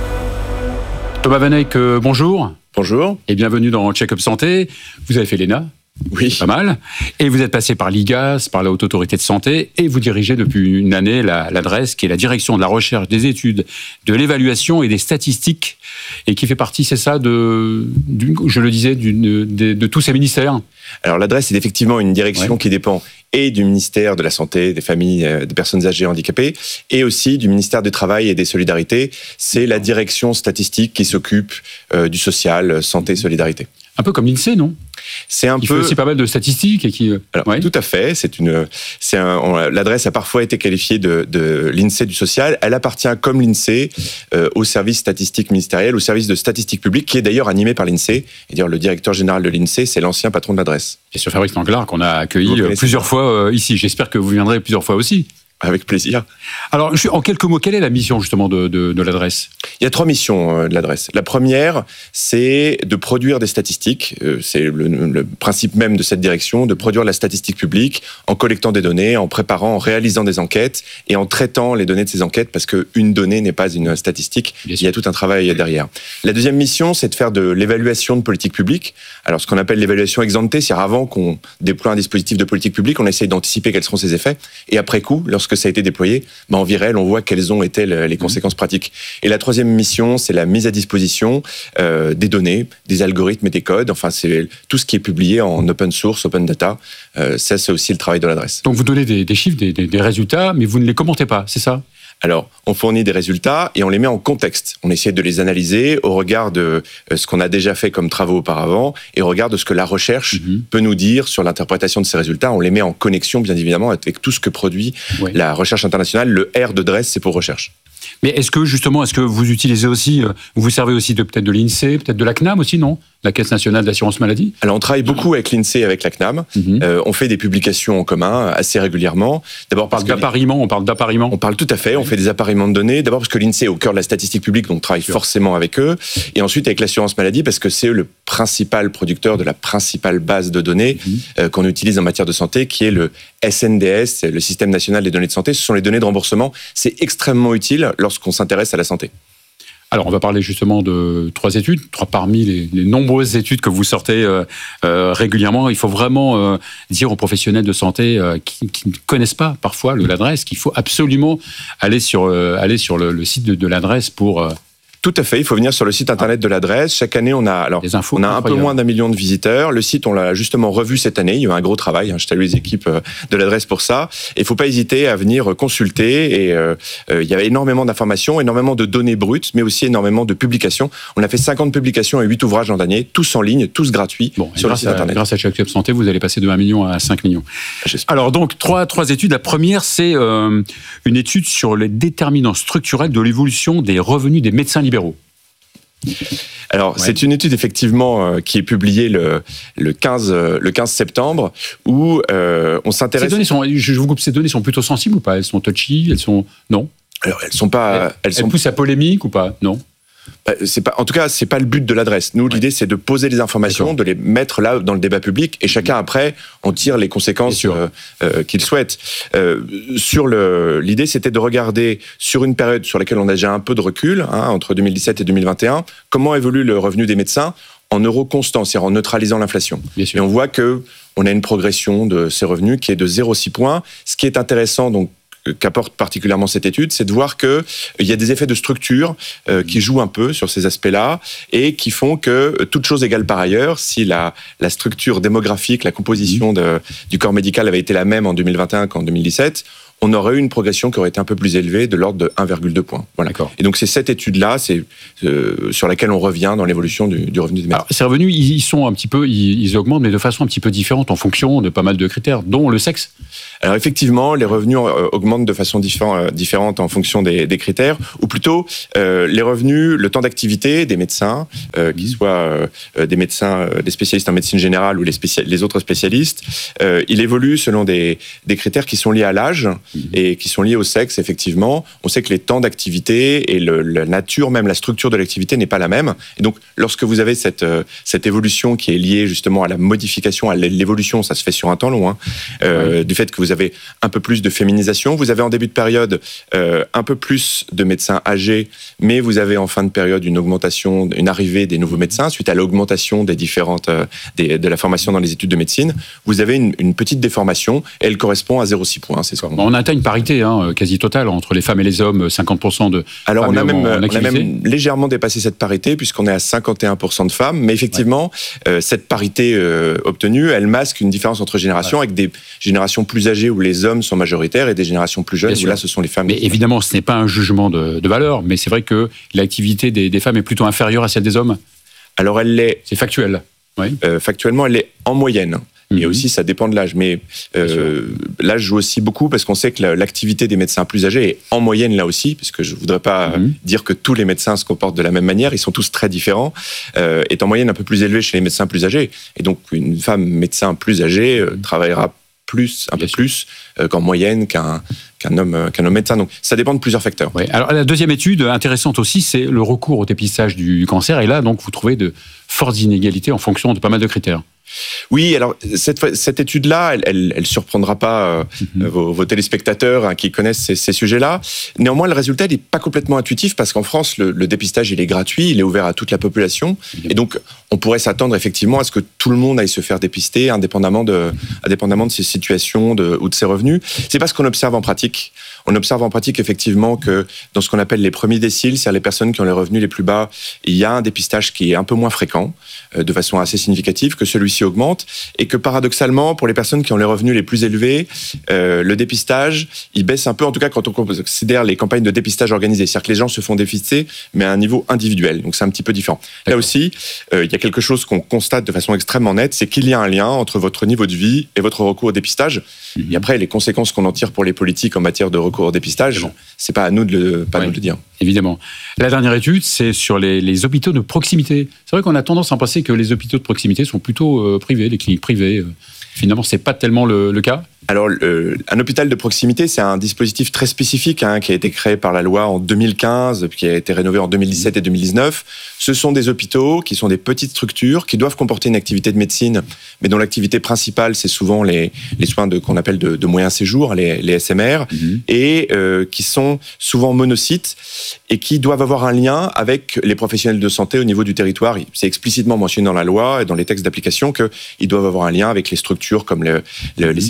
Thomas Vanek, euh, bonjour. Bonjour. Et bienvenue dans Check-up Santé. Vous avez fait l'E N A. Oui. Pas mal. Et vous êtes passé par l'I G A S, par la Haute Autorité de Santé, et vous dirigez depuis une année la, la D R E S, qui est la direction de la recherche, des études, de l'évaluation et des statistiques, et qui fait partie, c'est ça, de, du, je le disais, d'une, de, de tous ces ministères. Alors la D R E S, c'est effectivement une direction ouais. qui dépend et du ministère de la Santé, des familles, des personnes âgées handicapées, et aussi du ministère du Travail et des Solidarités. C'est la direction statistique qui s'occupe euh, du social, santé, solidarité. Un peu comme l'INSEE, non ? C'est un il peu. fait aussi pas mal de statistiques et qui. Alors, ouais. Tout à fait. C'est une. C'est un. On, la D R E S a parfois été qualifiée de, de l'INSEE du social. Elle appartient, comme l'INSEE, euh, au service statistique ministériel, au service de statistique publique, qui est d'ailleurs animé par l'INSEE. Et d'ailleurs, le directeur général de l'INSEE, c'est l'ancien patron de la D R E S. Et sur Fabrice Danglars, qu'on a accueilli plusieurs fois euh, ici. J'espère que vous viendrez plusieurs fois aussi. Avec plaisir. Alors, en quelques mots, quelle est la mission justement de, de, de la D R E S ? Il y a trois missions de la D R E S. La première, c'est de produire des statistiques. C'est le, le principe même de cette direction, de produire la statistique publique en collectant des données, en préparant, en réalisant des enquêtes et en traitant les données de ces enquêtes, parce qu'une donnée n'est pas une statistique. Bien il y a tout un travail derrière. La deuxième mission, c'est de faire de l'évaluation de politique publique. Alors, ce qu'on appelle l'évaluation ex ante, c'est-à-dire avant qu'on déploie un dispositif de politique publique, on essaye d'anticiper quels seront ses effets. Et après coup, lorsque que ça a été déployé, ben en virel, on voit quelles ont été les conséquences pratiques. Et la troisième mission, c'est la mise à disposition euh, des données, des algorithmes et des codes. Enfin, c'est tout ce qui est publié en open source, open data. Euh, ça, c'est aussi le travail de la D R E S. Donc, vous donnez des, des chiffres, des, des, des résultats, mais vous ne les commentez pas, c'est ça ? Alors, on fournit des résultats et on les met en contexte. On essaie de les analyser au regard de ce qu'on a déjà fait comme travaux auparavant et au regard de ce que la recherche mmh. peut nous dire sur l'interprétation de ces résultats. On les met en connexion, bien évidemment, avec tout ce que produit ouais. la recherche internationale. Le R de D R E S, c'est pour recherche. Mais est-ce que, justement, est-ce que vous utilisez aussi, vous vous servez aussi de, peut-être de l'INSEE, peut-être de la C N A M aussi, non ? La Caisse nationale d'assurance maladie ? Alors, on travaille beaucoup avec l'INSEE et avec la C N A M. Mm-hmm. Euh, on fait des publications en commun assez régulièrement. D'abord parce que d'appariement, on parle d'appariement. On parle tout à fait. On fait des appariements de données. D'abord parce que l'INSEE est au cœur de la statistique publique, donc on travaille forcément avec eux. Et ensuite avec l'assurance maladie parce que c'est le principal producteur de la principale base de données mm-hmm. euh, qu'on utilise en matière de santé, qui est le S N D S, le Système national des données de santé. Ce sont les données de remboursement. C'est extrêmement utile lorsqu'on s'intéresse à la santé. Alors, on va parler justement de trois études, trois parmi les, les nombreuses études que vous sortez euh, euh, régulièrement. Il faut vraiment euh, dire aux professionnels de santé euh, qui, qui ne connaissent pas parfois le, la D R E S qu'il faut absolument aller sur, euh, aller sur le, le site de, de la D R E S pour, euh, Tout à fait. Il faut venir sur le site internet de l'adresse. Chaque année, on a, alors, on a un peu moins d'un million de visiteurs. Le site, on l'a justement revu cette année. Il y a eu un gros travail. Hein. Je salue les équipes de l'adresse pour ça. Et il faut pas hésiter à venir consulter. Et euh, euh, il y a énormément d'informations, énormément de données brutes, mais aussi énormément de publications. On a fait cinquante publications et huit ouvrages l'an dernier, tous en ligne, tous gratuits bon, sur le site à, internet. Grâce à Check-up Santé, vous allez passer de un million à cinq millions. J'espère. Alors donc trois trois études. La première, c'est euh, une étude sur les déterminants structurels de l'évolution des revenus des médecins libéraux. Alors, ouais. c'est une étude effectivement euh, qui est publiée le, le, quinze, euh, le quinze septembre où euh, on s'intéresse... Ces données sont, je vous coupe, ces données sont plutôt sensibles ou pas? Elles sont touchy? Elles sont... Non? Alors, elles sont pas... Elles, elles, elles sont... poussent à polémique ou pas? Non? C'est pas, en tout cas, c'est pas le but de l'adresse. Nous, ouais. l'idée, c'est de poser les informations, D'accord. de les mettre là dans le débat public, et chacun après en tire les conséquences euh, euh, qu'il souhaite. Euh, sur le, l'idée, c'était de regarder sur une période sur laquelle on a déjà un peu de recul, hein, entre deux mille dix-sept et deux mille vingt et un, comment évolue le revenu des médecins en euros constants, c'est-à-dire en neutralisant l'inflation. Et on voit que on a une progression de ces revenus qui est de zéro virgule six points. Ce qui est intéressant, donc, qu'apporte particulièrement cette étude, c'est de voir qu'il y a des effets de structure euh, qui jouent un peu sur ces aspects-là et qui font que, toute chose égale par ailleurs, si la, la structure démographique, la composition de, du corps médical avait été la même en deux mille vingt et un qu'en deux mille dix-sept, on aurait eu une progression qui aurait été un peu plus élevée, de l'ordre de un virgule deux points. Voilà. Et donc c'est cette étude-là, c'est euh, sur laquelle on revient dans l'évolution du, du revenu des médecins. Alors, ces revenus, ils sont un petit peu, ils, ils augmentent, mais de façon un petit peu différente en fonction de pas mal de critères, dont le sexe. Alors effectivement, les revenus augmentent de façon différente en fonction des, des critères, ou plutôt euh, les revenus, le temps d'activité des médecins, euh, qu'ils soient euh, des médecins, des spécialistes en médecine générale ou les, spécial, les autres spécialistes, euh, il évolue selon des, des critères qui sont liés à l'âge et qui sont liés au sexe, effectivement. On sait que les temps d'activité et le, la nature, même la structure de l'activité n'est pas la même. Et donc, lorsque vous avez cette, cette évolution qui est liée justement à la modification, à l'évolution, ça se fait sur un temps long, hein, euh, oui. du fait que vous avez un peu plus de féminisation, vous avez en début de période euh, un peu plus de médecins âgés, mais vous avez en fin de période une augmentation, une arrivée des nouveaux médecins suite à l'augmentation des différentes, euh, des, de la formation dans les études de médecine. Vous avez une, une petite déformation et elle correspond à zéro virgule six points. C'est ça. On atteint une parité hein, quasi totale entre les femmes et les hommes, cinquante pour cent de Alors femmes on a, même, en, en on a même légèrement dépassé cette parité puisqu'on est à cinquante et un pour cent de femmes, mais effectivement, ouais. euh, cette parité euh, obtenue, elle masque une différence entre générations ouais. avec des générations plus âgées où les hommes sont majoritaires et des générations plus jeunes où là ce sont les femmes. Mais évidemment, ce n'est pas un jugement de, de valeur, mais c'est vrai que l'activité des, des femmes est plutôt inférieure à celle des hommes. Alors elle l'est. C'est factuel. Oui. Euh, factuellement, elle est en moyenne. Et aussi, ça dépend de l'âge. Mais euh, l'âge joue aussi beaucoup parce qu'on sait que l'activité des médecins plus âgés est en moyenne là aussi, parce que je ne voudrais pas mm-hmm. dire que tous les médecins se comportent de la même manière. Ils sont tous très différents. Euh, est en moyenne un peu plus élevée chez les médecins plus âgés. Et donc, une femme médecin plus âgée euh, travaillera plus, un Bien peu sûr. plus euh, qu'en moyenne qu'un qu'un homme, euh, qu'un homme médecin. Donc, ça dépend de plusieurs facteurs. Ouais. Alors, la deuxième étude intéressante aussi, c'est le recours au dépistage du cancer. Et là, donc, vous trouvez de fortes inégalités en fonction de pas mal de critères. Oui, alors cette, cette étude-là, elle, elle, elle surprendra pas euh, mm-hmm. vos, vos téléspectateurs hein, qui connaissent ces, ces sujets-là. Néanmoins, le résultat n'est pas complètement intuitif parce qu'en France, le, le dépistage il est gratuit, il est ouvert à toute la population, mm-hmm. et donc on pourrait s'attendre effectivement à ce que tout le monde aille se faire dépister, indépendamment de, indépendamment de ses situations de, ou de ses revenus. C'est pas ce qu'on observe en pratique. On observe en pratique effectivement que dans ce qu'on appelle les premiers déciles, c'est-à-dire les personnes qui ont les revenus les plus bas, il y a un dépistage qui est un peu moins fréquent, euh, de façon assez significative, que celui-ci augmente, et que paradoxalement, pour les personnes qui ont les revenus les plus élevés, euh, le dépistage, il baisse un peu, en tout cas quand on considère les campagnes de dépistage organisées, c'est-à-dire que les gens se font dépister, mais à un niveau individuel, donc c'est un petit peu différent. Là aussi, euh, il y a quelque chose qu'on constate de façon extrêmement nette, c'est qu'il y a un lien entre votre niveau de vie et votre recours au dépistage, mmh. et après, les conséquences qu'on en tire pour les politiques en matière de recours au dépistage, bon. c'est pas à nous de le, pas ouais, nous de le dire. Évidemment. La dernière étude, c'est sur les, les hôpitaux de proximité. C'est vrai qu'on a tendance à penser que les hôpitaux de proximité sont plutôt euh, privés, les cliniques privées. Euh, finalement, c'est pas tellement le, le cas. Alors, euh, un hôpital de proximité, c'est un dispositif très spécifique hein, qui a été créé par la loi en deux mille quinze, puis qui a été rénové en deux mille dix-sept et deux mille dix-neuf. Ce sont des hôpitaux qui sont des petites structures qui doivent comporter une activité de médecine, mais dont l'activité principale, c'est souvent les, les soins de, qu'on appelle de, de moyen séjour, les, les S M R, mmh. et euh, qui sont souvent monocytes et qui doivent avoir un lien avec les professionnels de santé au niveau du territoire. C'est explicitement mentionné dans la loi et dans les textes d'application qu'ils doivent avoir un lien avec les structures comme le, le, les C P T S.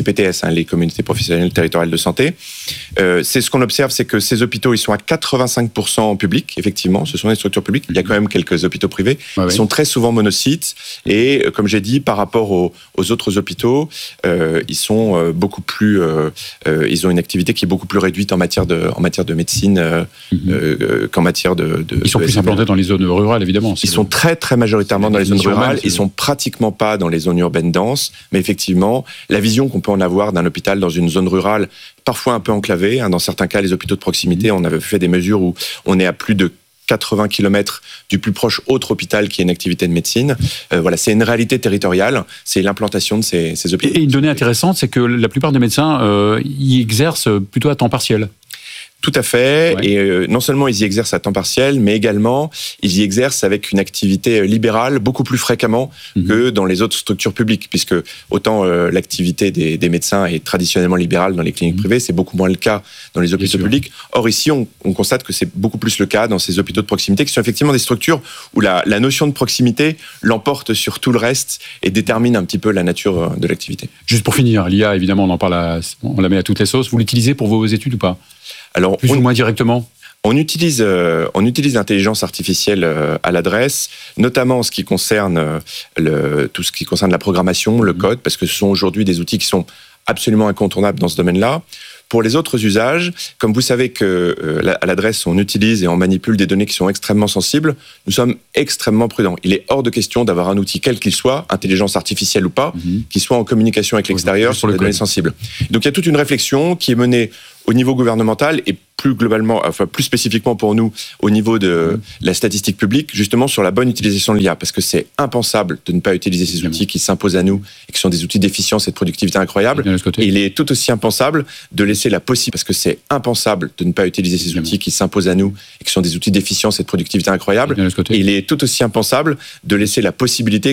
hein, les communautés professionnelles territoriales de santé. Euh, c'est ce qu'on observe, c'est que ces hôpitaux, ils sont à quatre-vingt-cinq pour cent publics, effectivement, ce sont des structures publiques. Il y a quand même quelques hôpitaux privés. Ouais, ils oui. sont très souvent monocytes et, comme j'ai dit, par rapport aux, aux autres hôpitaux, euh, ils sont euh, beaucoup plus, euh, euh, ils ont une activité qui est beaucoup plus réduite en matière de, en matière de médecine euh, mm-hmm. euh, qu'en matière de. de ils sont de plus implantés dans les zones rurales, évidemment. Ils sont très très majoritairement dans les zones rurales. Ils sont pratiquement pas dans les zones urbaines denses, mais effectivement, la vision qu'on peut en avoir d'un hôpital dans une zone rurale, parfois un peu enclavée, hein, dans certains cas, les hôpitaux de proximité, on avait fait des mesures où on est à plus de quatre-vingts kilomètres du plus proche autre hôpital qui a une activité de médecine. Euh, voilà, c'est une réalité territoriale, c'est l'implantation de ces, ces hôpitaux. Et une donnée intéressante, c'est que la plupart des médecins euh, y exercent plutôt à temps partiel. Tout à fait. Ouais. Et euh, non seulement ils y exercent à temps partiel, mais également ils y exercent avec une activité libérale beaucoup plus fréquemment mmh. que dans les autres structures publiques, puisque autant euh, l'activité des, des médecins est traditionnellement libérale dans les cliniques mmh. privées, c'est beaucoup moins le cas dans les hôpitaux publics. Or ici, on, on constate que c'est beaucoup plus le cas dans ces hôpitaux de proximité, qui sont effectivement des structures où la, la notion de proximité l'emporte sur tout le reste et détermine un petit peu la nature de l'activité. Juste pour finir, l'I A, évidemment, on en parle, à, on la met à toutes les sauces. Vous l'utilisez pour vos études ou pas ? Alors, plus on, ou moins directement. On utilise, euh, on utilise l'intelligence artificielle euh, à l'adresse, notamment en ce qui concerne euh, le, tout ce qui concerne la programmation, le code, parce que ce sont aujourd'hui des outils qui sont absolument incontournables dans ce domaine-là. Pour les autres usages, comme vous savez que euh, à l'adresse, on utilise et on manipule des données qui sont extrêmement sensibles, nous sommes extrêmement prudents. Il est hors de question d'avoir un outil quel qu'il soit, intelligence artificielle ou pas, mm-hmm. qui soit en communication avec l'extérieur sur les données sensibles. Donc il y a toute une réflexion qui est menée au niveau gouvernemental et plus globalement, enfin plus spécifiquement pour nous, au niveau de la statistique publique, justement sur la bonne utilisation de l'I A, parce que c'est impensable de ne pas utiliser ces outils qui s'imposent à nous et qui sont des outils d'efficience et de productivité incroyables. Et il est tout aussi impensable de laisser la possibilité, parce que c'est impensable de ne pas utiliser ces outils qui s'imposent à nous et qui sont des outils d'efficience et de productivité incroyables. Et il est tout aussi impensable de laisser la possibilité